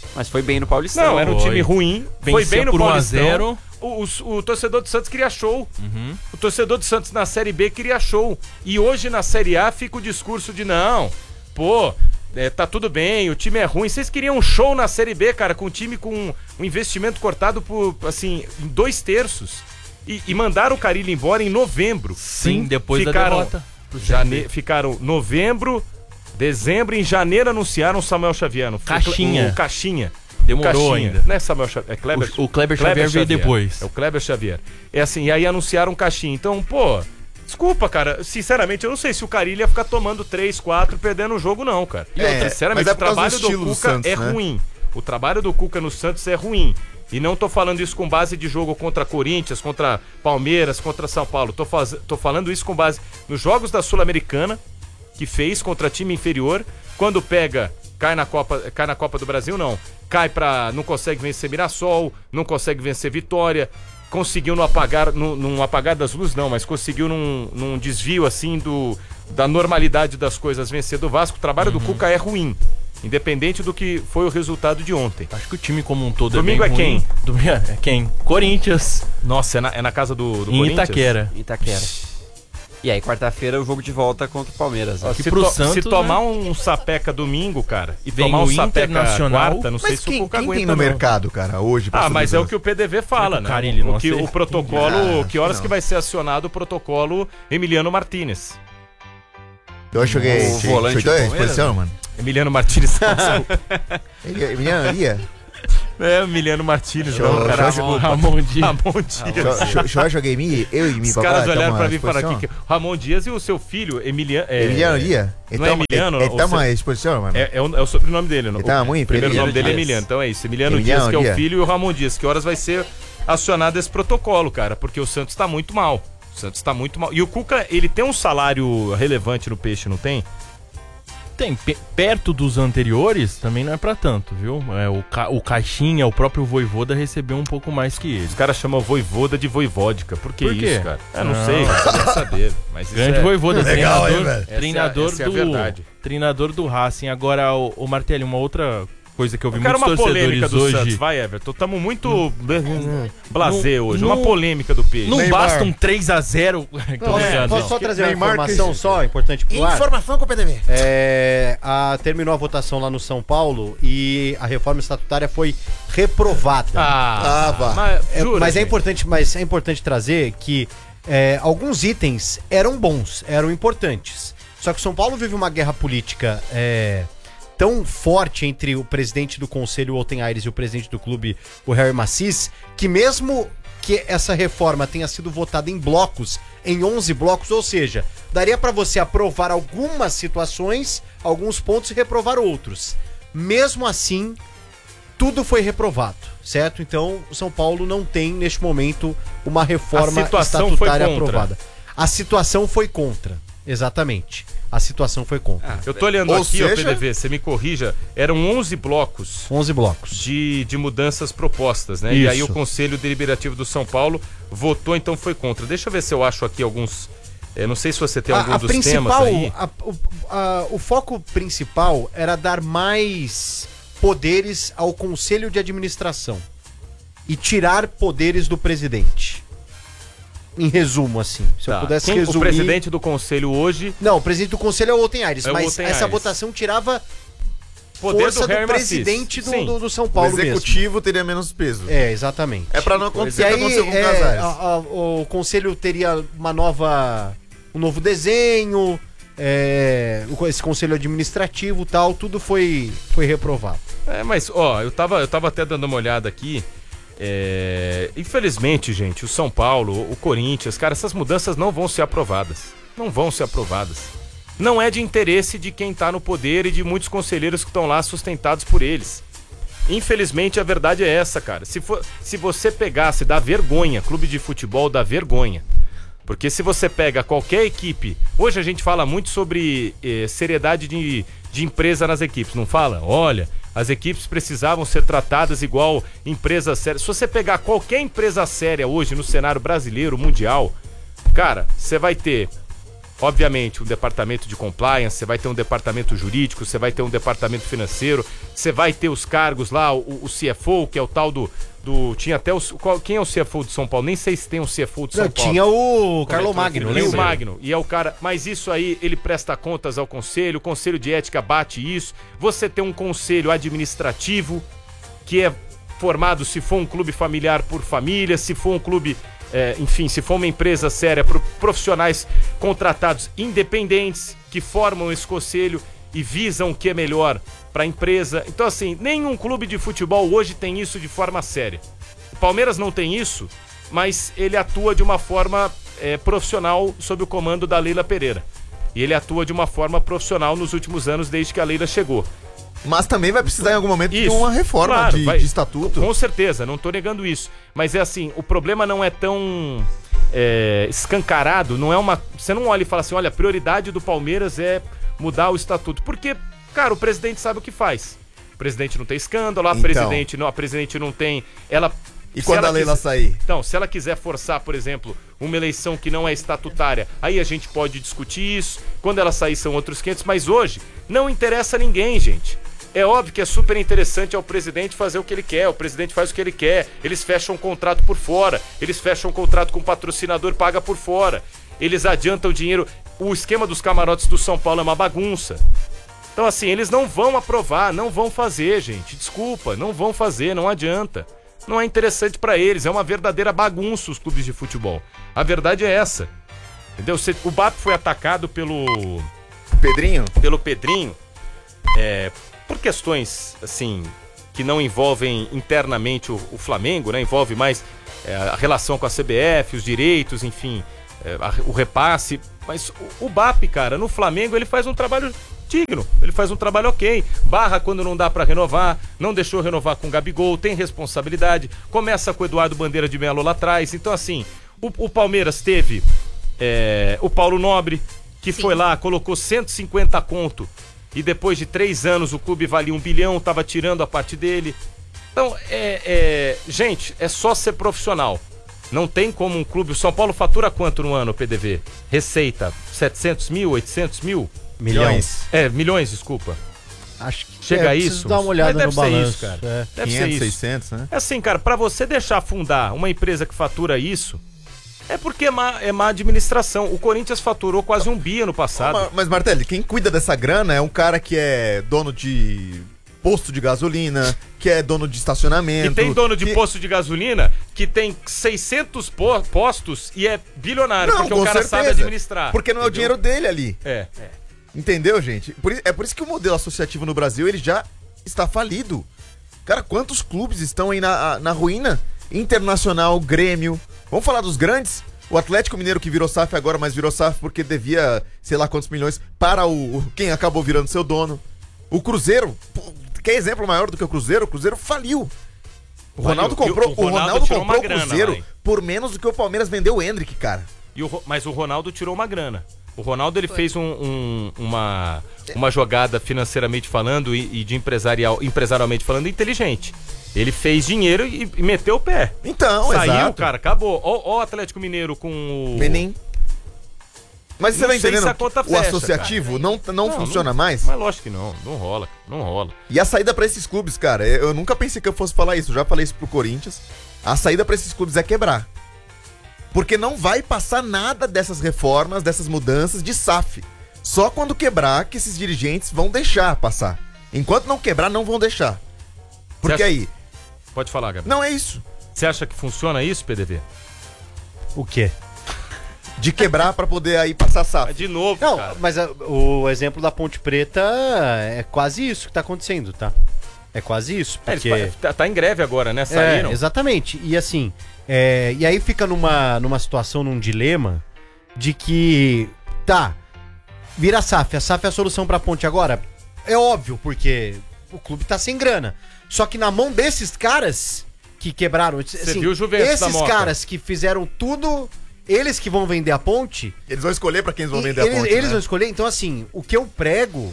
Mas foi bem no Paulistão. Não, era um time ruim. Foi Vencia bem no por um a Paulistão. zero. O, o, o torcedor do Santos queria show. Uhum. O torcedor do Santos na Série B queria show. E hoje na Série A fica o discurso de não, pô, é, tá tudo bem, o time é ruim. Vocês queriam um show na Série B, cara, com um time com um investimento cortado por, assim, em dois terços. E, e mandaram o Carille embora em novembro. Sim, depois ficaram, da derrota. Jane... Ficaram novembro, dezembro, em janeiro anunciaram o Samuel Xavier. Caixinha. O, o Caixinha. Demorou Caixinha. ainda. Não é Samuel Xavier, é Kleber. O, o Kleber, Xavier veio depois. É o Kleber Xavier. É assim, e aí anunciaram um Caixinha. Então, pô, desculpa, cara. Sinceramente, eu não sei se o Carille ia ficar tomando três, quatro, perdendo o jogo, não, cara. E É, outra, sinceramente, mas é o por causa trabalho do do estilo do Cuca Santos, é né? ruim. O trabalho do Cuca no Santos é ruim. E não tô falando isso com base de jogo contra Corinthians, contra Palmeiras, contra São Paulo. Tô, faz... tô falando isso com base nos jogos da Sul-Americana, que fez contra time inferior. Quando pega, cai na Copa, cai na Copa do Brasil, não. Cai pra... não consegue vencer Mirassol, não consegue vencer Vitória. Conseguiu no apagar, no, num apagar das luzes, não, mas conseguiu num, num desvio, assim, do, da normalidade das coisas vencer do Vasco. O trabalho Uhum. do Cuca é ruim. Independente do que foi o resultado de ontem. Acho que o time como um todo Domingo é bem é quem? ruim. Domingo é quem? Corinthians. Nossa, é na, é na casa do, do Em Corinthians? Itaquera. Itaquera. E aí, quarta-feira, o jogo de volta contra o Palmeiras. Ó, Né? se, pro to- Santos, se tomar né? um sapeca domingo, cara, e Vem tomar o um sapeca Internacional. quarta, não sei Mas se o quem, Cuca quem aguenta, tem no não. mercado, cara, hoje? pra Ah, mas é subir o que o P D V fala, Será que né? o Carille não o, que, aceita? o protocolo, Ah, acho que horas que que não. vai ser acionado o protocolo Emiliano Martinez. Eu joguei. O volante do Chutou a Palmeiras, exposição, mano? Emiliano Martinez. Ele- Emiliano Aria? É, Emiliano Martinez. Show, não, cara. show, Ramon, Ramon Dias. Ramon Dias. Só joguei mim, eu e mim, Os caras olharam pra mim e falaram aqui que Ramon Dias e o seu filho, Emiliano... É, Emiliano Aria? Não é Emiliano? Ele tá ou uma se- exposição, mano? É, é, o, é o sobrenome dele. Ele tá o muito primeiro Emiliano nome dele é Dias. Emiliano. Então é isso. Emiliano, Emiliano Dias, que é o Dias. filho, e o Ramon Dias. Que horas vai ser acionado esse protocolo, cara? Porque o Santos tá muito mal. O Santos tá muito mal. E o Cuca, ele tem um salário relevante no Peixe, não tem? Tem, pe- perto dos anteriores, também não é pra tanto, viu? É, o, ca o Caixinha, o próprio Voivoda recebeu um pouco mais que ele. Os caras chamam Voivoda de Voivódica. Por que Por quê? isso, cara? Eu não, Não. sei, eu quero saber. Mas isso Grande é... Voivoda, Legal, treinador, hein, velho? treinador Essa é- essa é a do verdade. treinador do Racing. Agora, o, o Martelli, uma outra coisa que eu vi Eu quero muitos uma polêmica torcedores do hoje. Santos, vai, Everton. Tamo muito blasé Não- hoje. não- Uma polêmica do Peixe. Não Neymar. basta um três a zero. Posso, posso só trazer uma Neymar informação que- só, importante pro ar? Informação com o P D V. É, a, terminou a votação lá no São Paulo e a reforma estatutária foi reprovada. Ah, Ah, vá. Mas, É, jura, mas é gente? importante, mas é importante trazer que é, alguns itens eram bons, eram importantes. Só que o São Paulo vive uma guerra política é, tão forte entre o presidente do conselho, o Alten Aires, e o presidente do clube, o Harry Macis, que mesmo que essa reforma tenha sido votada em blocos, em onze blocos, ou seja, daria pra você aprovar algumas situações, alguns pontos e reprovar outros. Mesmo assim, tudo foi reprovado, certo? Então, o São Paulo não tem, neste momento, uma reforma A situação estatutária foi contra. aprovada. A situação foi contra, exatamente. A situação foi contra. Eu tô olhando Ou aqui, ó, seja- P D V, você me corrija, eram onze blocos onze blocos. de, de mudanças propostas, né? E aí o Isso. Conselho Deliberativo do São Paulo votou, então foi contra. Deixa eu ver se eu acho aqui alguns... Eu não sei se você tem algum a, a dos principal, temas aí. a- o, a- o foco principal era dar mais poderes ao Conselho de Administração e tirar poderes do presidente. Em resumo, assim, se Tá. eu pudesse Quem- resumir... O presidente do Conselho hoje... Não, o presidente do conselho é o Alten Aires, É o mas Alten essa Aires. votação tirava Poder força do do, Harry presidente Macis. do, Sim. do, do São O Paulo mesmo. executivo teria menos peso. É, exatamente. É pra não E acontecer o que aí, aconteceu com o é, Casares. a- a- o conselho teria uma nova, um novo desenho, é, o- esse conselho administrativo e tal, tudo foi, foi reprovado. É, mas, ó, eu tava, eu tava até dando uma olhada aqui. É, infelizmente, gente, o São Paulo, o Corinthians, cara, essas mudanças não vão ser aprovadas. Não vão ser aprovadas. Não é de interesse de quem tá no poder e de muitos conselheiros que estão lá sustentados por eles. Infelizmente, a verdade é essa, cara. Se, for, se você pegasse, dá vergonha, clube de futebol dá vergonha. Porque se você pega qualquer equipe... Hoje a gente fala muito sobre eh, seriedade de, de empresa nas equipes, não fala? Olha, as equipes precisavam ser tratadas igual empresas sérias. Se você pegar qualquer empresa séria hoje no cenário brasileiro, mundial, cara, você vai ter obviamente, um departamento de compliance, você vai ter um departamento jurídico, você vai ter um departamento financeiro, você vai ter os cargos lá, o, o C F O, que é o tal do... do tinha até o... Qual, quem é o C F O de São Paulo? Nem sei se tem um C F O de São Não, Paulo. tinha o Carlo Magno, E o lembra? Magno. E é o cara... Mas isso aí, ele presta contas ao conselho, o conselho de ética bate isso. Você tem um conselho administrativo, que é formado, se for um clube familiar, por família, se for um clube... É, enfim, se for uma empresa séria, por profissionais contratados independentes que formam esse conselho e visam o que é melhor para a empresa. Então, assim, nenhum clube de futebol hoje tem isso de forma séria. O Palmeiras não tem isso, mas ele atua de uma forma é, profissional sob o comando da Leila Pereira. E ele atua de uma forma profissional nos últimos anos, desde que a Leila chegou. Mas também vai precisar em algum momento Isso, de uma reforma claro, de, vai- de estatuto. Com certeza, não tô negando isso. Mas é assim, o problema não é tão é, escancarado, não é uma... Você não olha e fala assim, olha, a prioridade do Palmeiras é mudar o estatuto. Porque, cara, o presidente sabe o que faz. O presidente não tem escândalo, a, Então. presidente, não, a presidente não tem... Ela, E se quando ela a Leila quiser- sair? Então, se ela quiser forçar, por exemplo, uma eleição que não é estatutária, aí a gente pode discutir isso. Quando ela sair são outros quinhentos, mas hoje não interessa a ninguém, gente. É óbvio que é super interessante ao presidente fazer o que ele quer, o presidente faz o que ele quer, eles fecham um contrato por fora, eles fecham um contrato com o patrocinador, paga por fora, eles adiantam dinheiro. O esquema dos camarotes do São Paulo é uma bagunça. Então, assim, eles não vão aprovar, não vão fazer, gente. Desculpa, não vão fazer, não adianta. Não é interessante pra eles, é uma verdadeira bagunça os clubes de futebol. A verdade é essa. Entendeu? Cê- O B A P foi atacado pelo... Pedrinho? Pelo Pedrinho. É, por questões, assim, que não envolvem internamente o, o Flamengo, né? Envolve mais é, a relação com a C B F, os direitos, enfim, é, a- o repasse. Mas o, o B A P, cara, no Flamengo ele faz um trabalho digno, ele faz um trabalho ok. Barra quando não dá pra renovar, não deixou renovar com o Gabigol, tem responsabilidade. Começa com o Eduardo Bandeira de Melo lá atrás. Então, assim, o, o Palmeiras teve é, o Paulo Nobre, que foi lá, colocou cento e cinquenta conto. E depois de três anos o clube valia um bilhão, tava tirando a parte dele. Então, é, é, gente, é só ser profissional. Não tem como um clube... O São Paulo fatura quanto no ano, P D V? Receita, setecentos mil, oitocentos mil? Milhões. É, milhões, desculpa. Acho que Chega é, a preciso isso? dar uma olhada Mas deve no ser balanço, isso, cara. é. Deve ser quinhentos, isso. seiscentos, né? É assim, cara, pra você deixar afundar uma empresa que fatura isso, é porque é má, é má administração. O Corinthians faturou quase um bi ano passado. Ma- Mas, Martelli, quem cuida dessa grana é um cara que é dono de posto de gasolina, que é dono de estacionamento. E tem dono de que... posto de gasolina que tem seiscentos po- postos e é bilionário, Não, porque com o cara sabe certeza. administrar. Porque não é o entendeu? dinheiro dele ali. É, é. Entendeu, gente? Por i- é por isso que o modelo associativo no Brasil ele já está falido. Cara, quantos clubes estão aí na, na ruína? Internacional, Grêmio. Vamos falar dos grandes? O Atlético Mineiro que virou S A F agora, mas virou S A F porque devia, sei lá quantos milhões, para o, o- quem acabou virando seu dono. O Cruzeiro, pô, quer exemplo maior do que o Cruzeiro? O Cruzeiro faliu. O Ronaldo Faliu. comprou, E o o Ronaldo Ronaldo tirou comprou uma o grana, Cruzeiro vai. por menos do que o Palmeiras vendeu o Endrick, cara. E o Ro- mas o Ronaldo tirou uma grana. O Ronaldo ele fez um- um- uma, uma jogada financeiramente falando e, e de empresarial, empresarialmente falando inteligente. Ele fez dinheiro e, e meteu o pé. Então, Saiu, exato. cara, acabou. Ó, ó o Atlético Mineiro com o... Menem. Mas você Não tá sei se entendendo? a conta O fecha, associativo cara. não, não, Não, funciona não- mais? Mas lógico que não, não rola, não rola. E a saída pra esses clubes, cara, eu eu nunca pensei que eu fosse falar isso, eu já falei isso pro Corinthians. A saída pra esses clubes é quebrar. Porque não vai passar nada dessas reformas, dessas mudanças de S A F. Só quando quebrar que esses dirigentes vão deixar passar. Enquanto não quebrar, não vão deixar. Porque Você acha- aí... Pode falar, Gabriel. Não é isso. Você acha que funciona isso, P D V? O quê? De quebrar pra poder aí passar S A F. De novo, Não, cara. mas a- o exemplo da Ponte Preta é quase isso que tá acontecendo, tá? É quase isso, É, porque... eles pa- tá, tá em greve agora, né? Saíram. É, exatamente. E assim, é, e aí fica numa, numa situação, num dilema de que, tá, vira a S A F. A S A F é a solução pra Ponte agora? É óbvio, porque o clube tá sem grana. Só que na mão desses caras que quebraram... Assim, viu o Juventus da esses Moca? caras que fizeram tudo, eles que vão vender a Ponte... Eles vão escolher pra quem eles vão E vender eles, a ponte, eles né? vão escolher. Então, assim, o que eu prego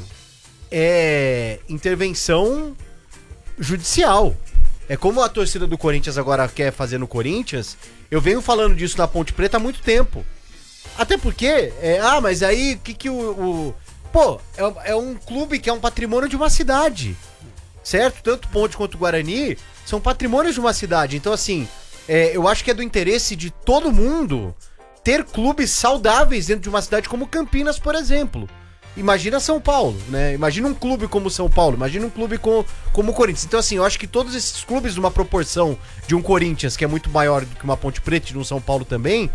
é intervenção judicial. É como a torcida do Corinthians agora quer fazer no Corinthians. Eu venho falando disso na Ponte Preta há muito tempo. Até porque, é, ah, mas aí o que que o... o pô, é, é um clube que é um patrimônio de uma cidade, certo? Tanto Ponte quanto Guarani são patrimônios de uma cidade. Então, assim, é, eu acho que é do interesse de todo mundo ter clubes saudáveis dentro de uma cidade como Campinas, por exemplo. Imagina São Paulo, né? Imagina um clube como São Paulo, imagina um clube com, como o Corinthians. Então, assim, eu acho que todos esses clubes, numa proporção de um Corinthians, que é muito maior do que uma Ponte Preta e de um São Paulo também,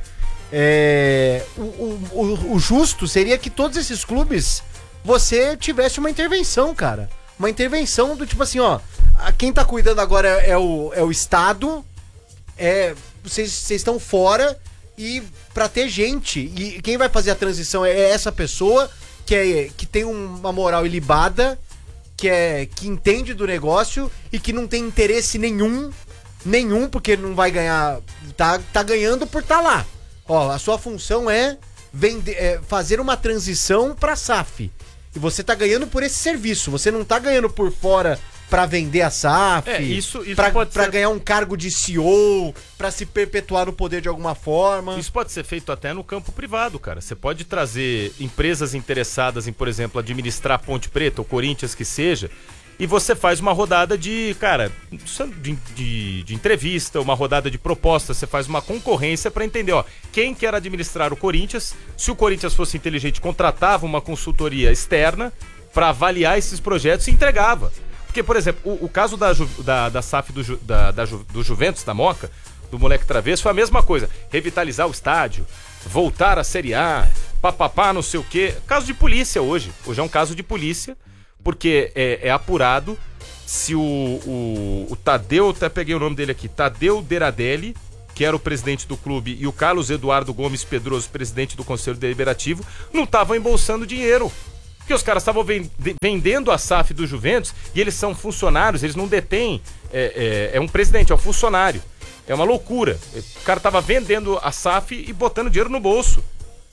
é, o, o, o, o justo seria que todos esses clubes você tivesse uma intervenção, cara. Uma intervenção do tipo assim, ó, quem tá cuidando agora é, é, o, é o Estado, é, vocês estão fora e pra ter gente, e quem vai fazer a transição é essa pessoa que, é, que tem uma moral ilibada, que, é, que entende do negócio e que não tem interesse nenhum, nenhum, porque não vai ganhar, tá, tá ganhando por tá lá. Ó, a sua função é, vender, é fazer uma transição pra S A F. E você tá ganhando por esse serviço, você não tá ganhando por fora pra vender a S A F, É, isso- isso pra, pode pra ser- ganhar um cargo de C E O, pra se perpetuar no poder de alguma forma. Isso pode ser feito até no campo privado, cara. Você pode trazer empresas interessadas em, por exemplo, administrar Ponte Preta ou Corinthians que seja, e você faz uma rodada de, cara, de, de, de entrevista, uma rodada de propostas, você faz uma concorrência pra entender, ó, quem quer administrar o Corinthians. Se o Corinthians fosse inteligente, contratava uma consultoria externa pra avaliar esses projetos e entregava. Porque, por exemplo, o, o caso da, Ju- da, da S A F do, Ju- da, da Ju- do Juventus, da Moca, do moleque travesso, foi a mesma coisa. Revitalizar o estádio, voltar à Série A, papapá, não sei o quê. Caso de polícia hoje. Hoje é um caso de polícia, porque é, é apurado se o, o, o Tadeu, até peguei o nome dele aqui, Tadeu Deradelli, que era o presidente do clube, e o Carlos Eduardo Gomes Pedroso, presidente do Conselho Deliberativo, não estavam embolsando dinheiro. Porque os caras estavam vende- vendendo a S A F do Juventus e eles são funcionários, eles não detêm. É, é, é um presidente, é um funcionário. É uma loucura. O cara tava vendendo a S A F e botando dinheiro no bolso.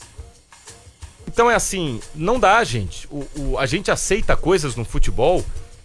Então é assim, não dá, gente. O, o- a gente aceita coisas no futebol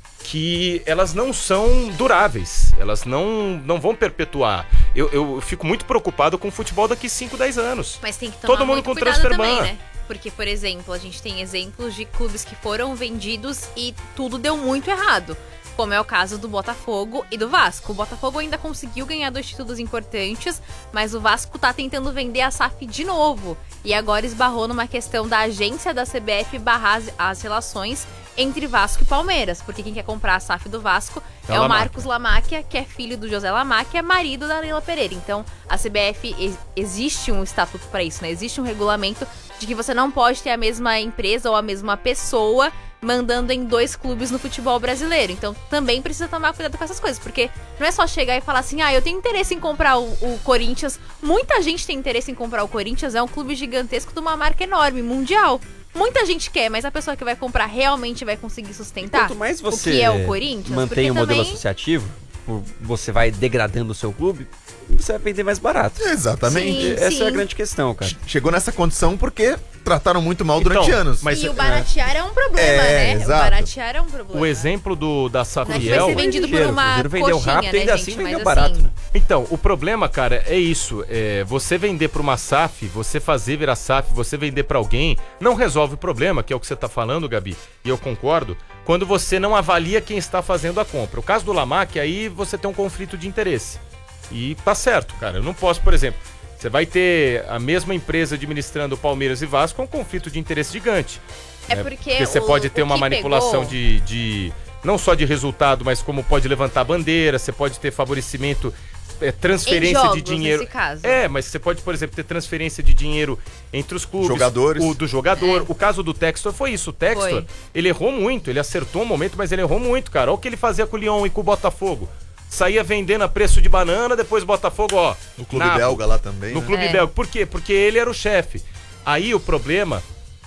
que elas não são duráveis. Elas não, não vão perpetuar. Eu, eu fico muito preocupado com o futebol daqui cinco, dez anos. Mas tem que tomar Todo mundo muito com cuidado transfer também, ban. né? Porque, por exemplo, a gente tem exemplos de clubes que foram vendidos e tudo deu muito errado. Como é o caso do Botafogo e do Vasco. O Botafogo ainda conseguiu ganhar dois títulos importantes, mas o Vasco tá tentando vender a S A F de novo. E agora esbarrou numa questão da agência da C B F barrar as, as relações entre Vasco e Palmeiras. Porque quem quer comprar a S A F do Vasco É é, o o Lamáquia. Marcos Lamáquia, que é filho do José Lamáquia, marido da Leila Pereira. Então, a C B F, e- existe um estatuto para isso, né? Existe um regulamento de que você não pode ter a mesma empresa ou a mesma pessoa mandando em dois clubes no futebol brasileiro. Então, também precisa tomar cuidado com essas coisas, porque não é só chegar e falar assim, ah, eu tenho interesse em comprar o, o Corinthians. Muita gente tem interesse em comprar o Corinthians, é um clube gigantesco de uma marca enorme, mundial. Muita gente quer, mas a pessoa que vai comprar realmente vai conseguir sustentar Quanto mais o você que é o Corinthians? mantém Porque o modelo também- associativo, por- você vai degradando o seu clube, você vai vender mais barato. Exatamente. Sim, Essa sim. é a grande questão, cara. Chegou nessa condição porque trataram muito mal durante Então, anos. mas- E o baratear é um problema, É, né? exato. O baratear é um problema. O exemplo do, da Não é que vai Safiel... ser vendido por Cruzeiro, uma Cruzeiro vendeu coxinha, rápido, né, ainda gente? assim Mas vendeu barato, assim, né? Então, o problema, cara, é isso. É, você vender pra uma S A F, você fazer virar S A F, você vender pra alguém, não resolve o problema, que é o que você tá falando, Gabi, e eu concordo, quando você não avalia quem está fazendo a compra. O caso do Lamac, aí você tem um conflito de interesse. E tá certo, cara. Eu não posso, por exemplo, você vai ter a mesma empresa administrando Palmeiras e Vasco, é um conflito de interesse gigante. É né? porque você o- pode ter o uma que manipulação pegou- de, de. Não só de resultado, mas como pode levantar bandeira, você pode ter favorecimento, é, transferência Em jogos, de dinheiro. nesse caso. É, mas você pode, por exemplo, ter transferência de dinheiro entre os clubes. Jogadores. O do jogador. É. O caso do Textor foi isso. O Textor, Foi. ele errou muito. Ele acertou um momento, mas ele errou muito, cara. Olha o que ele fazia com o Lyon e com o Botafogo. Saía vendendo a preço de banana, depois Botafogo, ó. No clube nabo. belga lá também, No né? clube É. belga. Por quê? Porque ele era o chefe. Aí o problema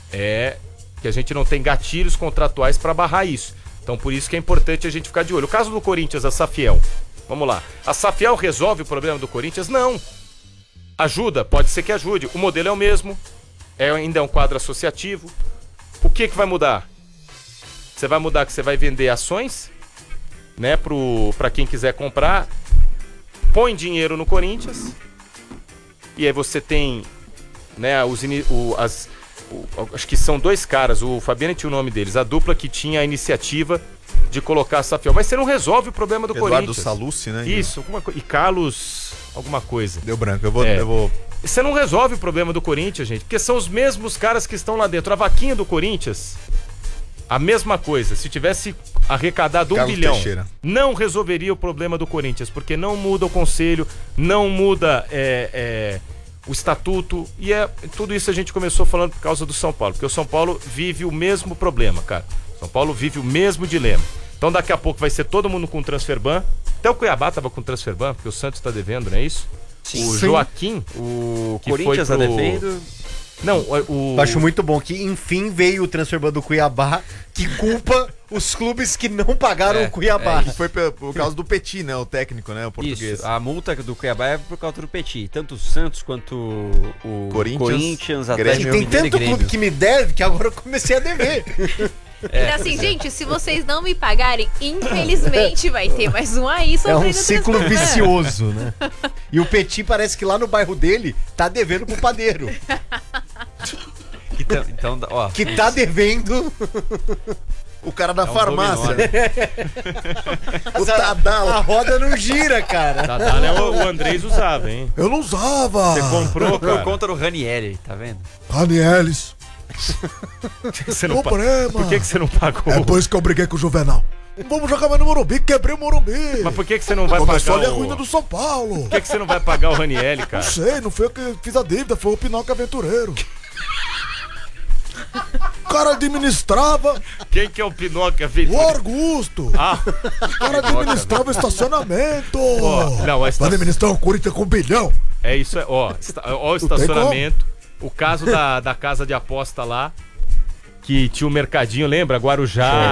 é que a gente não tem gatilhos contratuais pra barrar isso. Então por isso que é importante a gente ficar de olho. O caso do Corinthians, a Safiel. Vamos lá. A Safiel resolve o problema do Corinthians? Não. Ajuda? Pode ser que ajude. O modelo é o mesmo. É, ainda é um quadro associativo. O que, que vai mudar? Você vai mudar que você vai vender ações, né, pro, pra quem quiser comprar. Põe dinheiro no Corinthians. E aí você tem né? Os, ini- o, as, o- acho que são dois caras, o Fabiano tinha o nome deles, a dupla que tinha a iniciativa de colocar Safiel. Mas você não resolve o problema do Eduardo Corinthians. Salucci, né? Isso, alguma co- e Carlos alguma coisa. Deu branco, eu vou... É. Eu vou... Você não resolve o problema do Corinthians, gente, porque são os mesmos caras que estão lá dentro. A vaquinha do Corinthians, a mesma coisa. Se tivesse arrecadado um Carlos bilhão, Teixeira. não resolveria o problema do Corinthians, porque não muda o conselho, não muda é, é, o estatuto. E é, tudo isso a gente começou falando por causa do São Paulo, porque o São Paulo vive o mesmo problema, cara. São Paulo vive o mesmo dilema. Então daqui a pouco vai ser todo mundo com transfer ban. Até o Cuiabá tava com transfer ban, porque o Santos tá devendo, não é isso? Sim. O Sim. Joaquim, O que Corinthians foi tá pro- devendo. Não, o... Eu acho muito bom que, enfim, veio o transfer ban do Cuiabá, que culpa os clubes que não pagaram É, o Cuiabá. Que foi por, por causa do Petit, né? O técnico, né? O português. Isso, a multa do Cuiabá é por causa do Petit. Tanto o Santos quanto o Corinthians, Corinthians, Grêmio. Atlético Tem Mineiro e tanto Grêmio. clube que me deve que agora eu comecei a dever. É, assim, pois é. gente, se vocês não me pagarem, infelizmente vai ter mais um aí É sofrendo um ciclo transfer ban. vicioso, né? E o Petit parece que lá no bairro dele tá devendo pro padeiro. Então, então, ó. Que tá devendo. O cara da É um farmácia. dominó, né? O Tadala. A roda não gira, cara. Tadala é o, o Andrés usava, hein? Eu não usava. Você comprou, Por cara. conta do Ranieri, tá vendo? Ranielis. Você não pa- Problema. Por que, que você não pagou? É por isso que eu briguei com o Juvenal. Não vamos jogar mais no Morumbi, quebrei o Morumbi. Mas por que, que você não vai Começou ali pagar a o... ruína do São Paulo. Por que, que você não vai pagar o Ranieri, cara? Não sei, não foi eu que fiz a dívida, foi o Pinóquio Aventureiro. O cara administrava. Quem que é o Pinóquio O Aventureiro? Augusto. Ah, O cara administrava o estacionamento. Ó, não, a Vai estação- administrar o Corinthians com um bilhão. é isso, é, ó, esta- ó o tem como. estacionamento, o caso da, da casa de aposta lá, que tinha o mercadinho, lembra? Guarujá.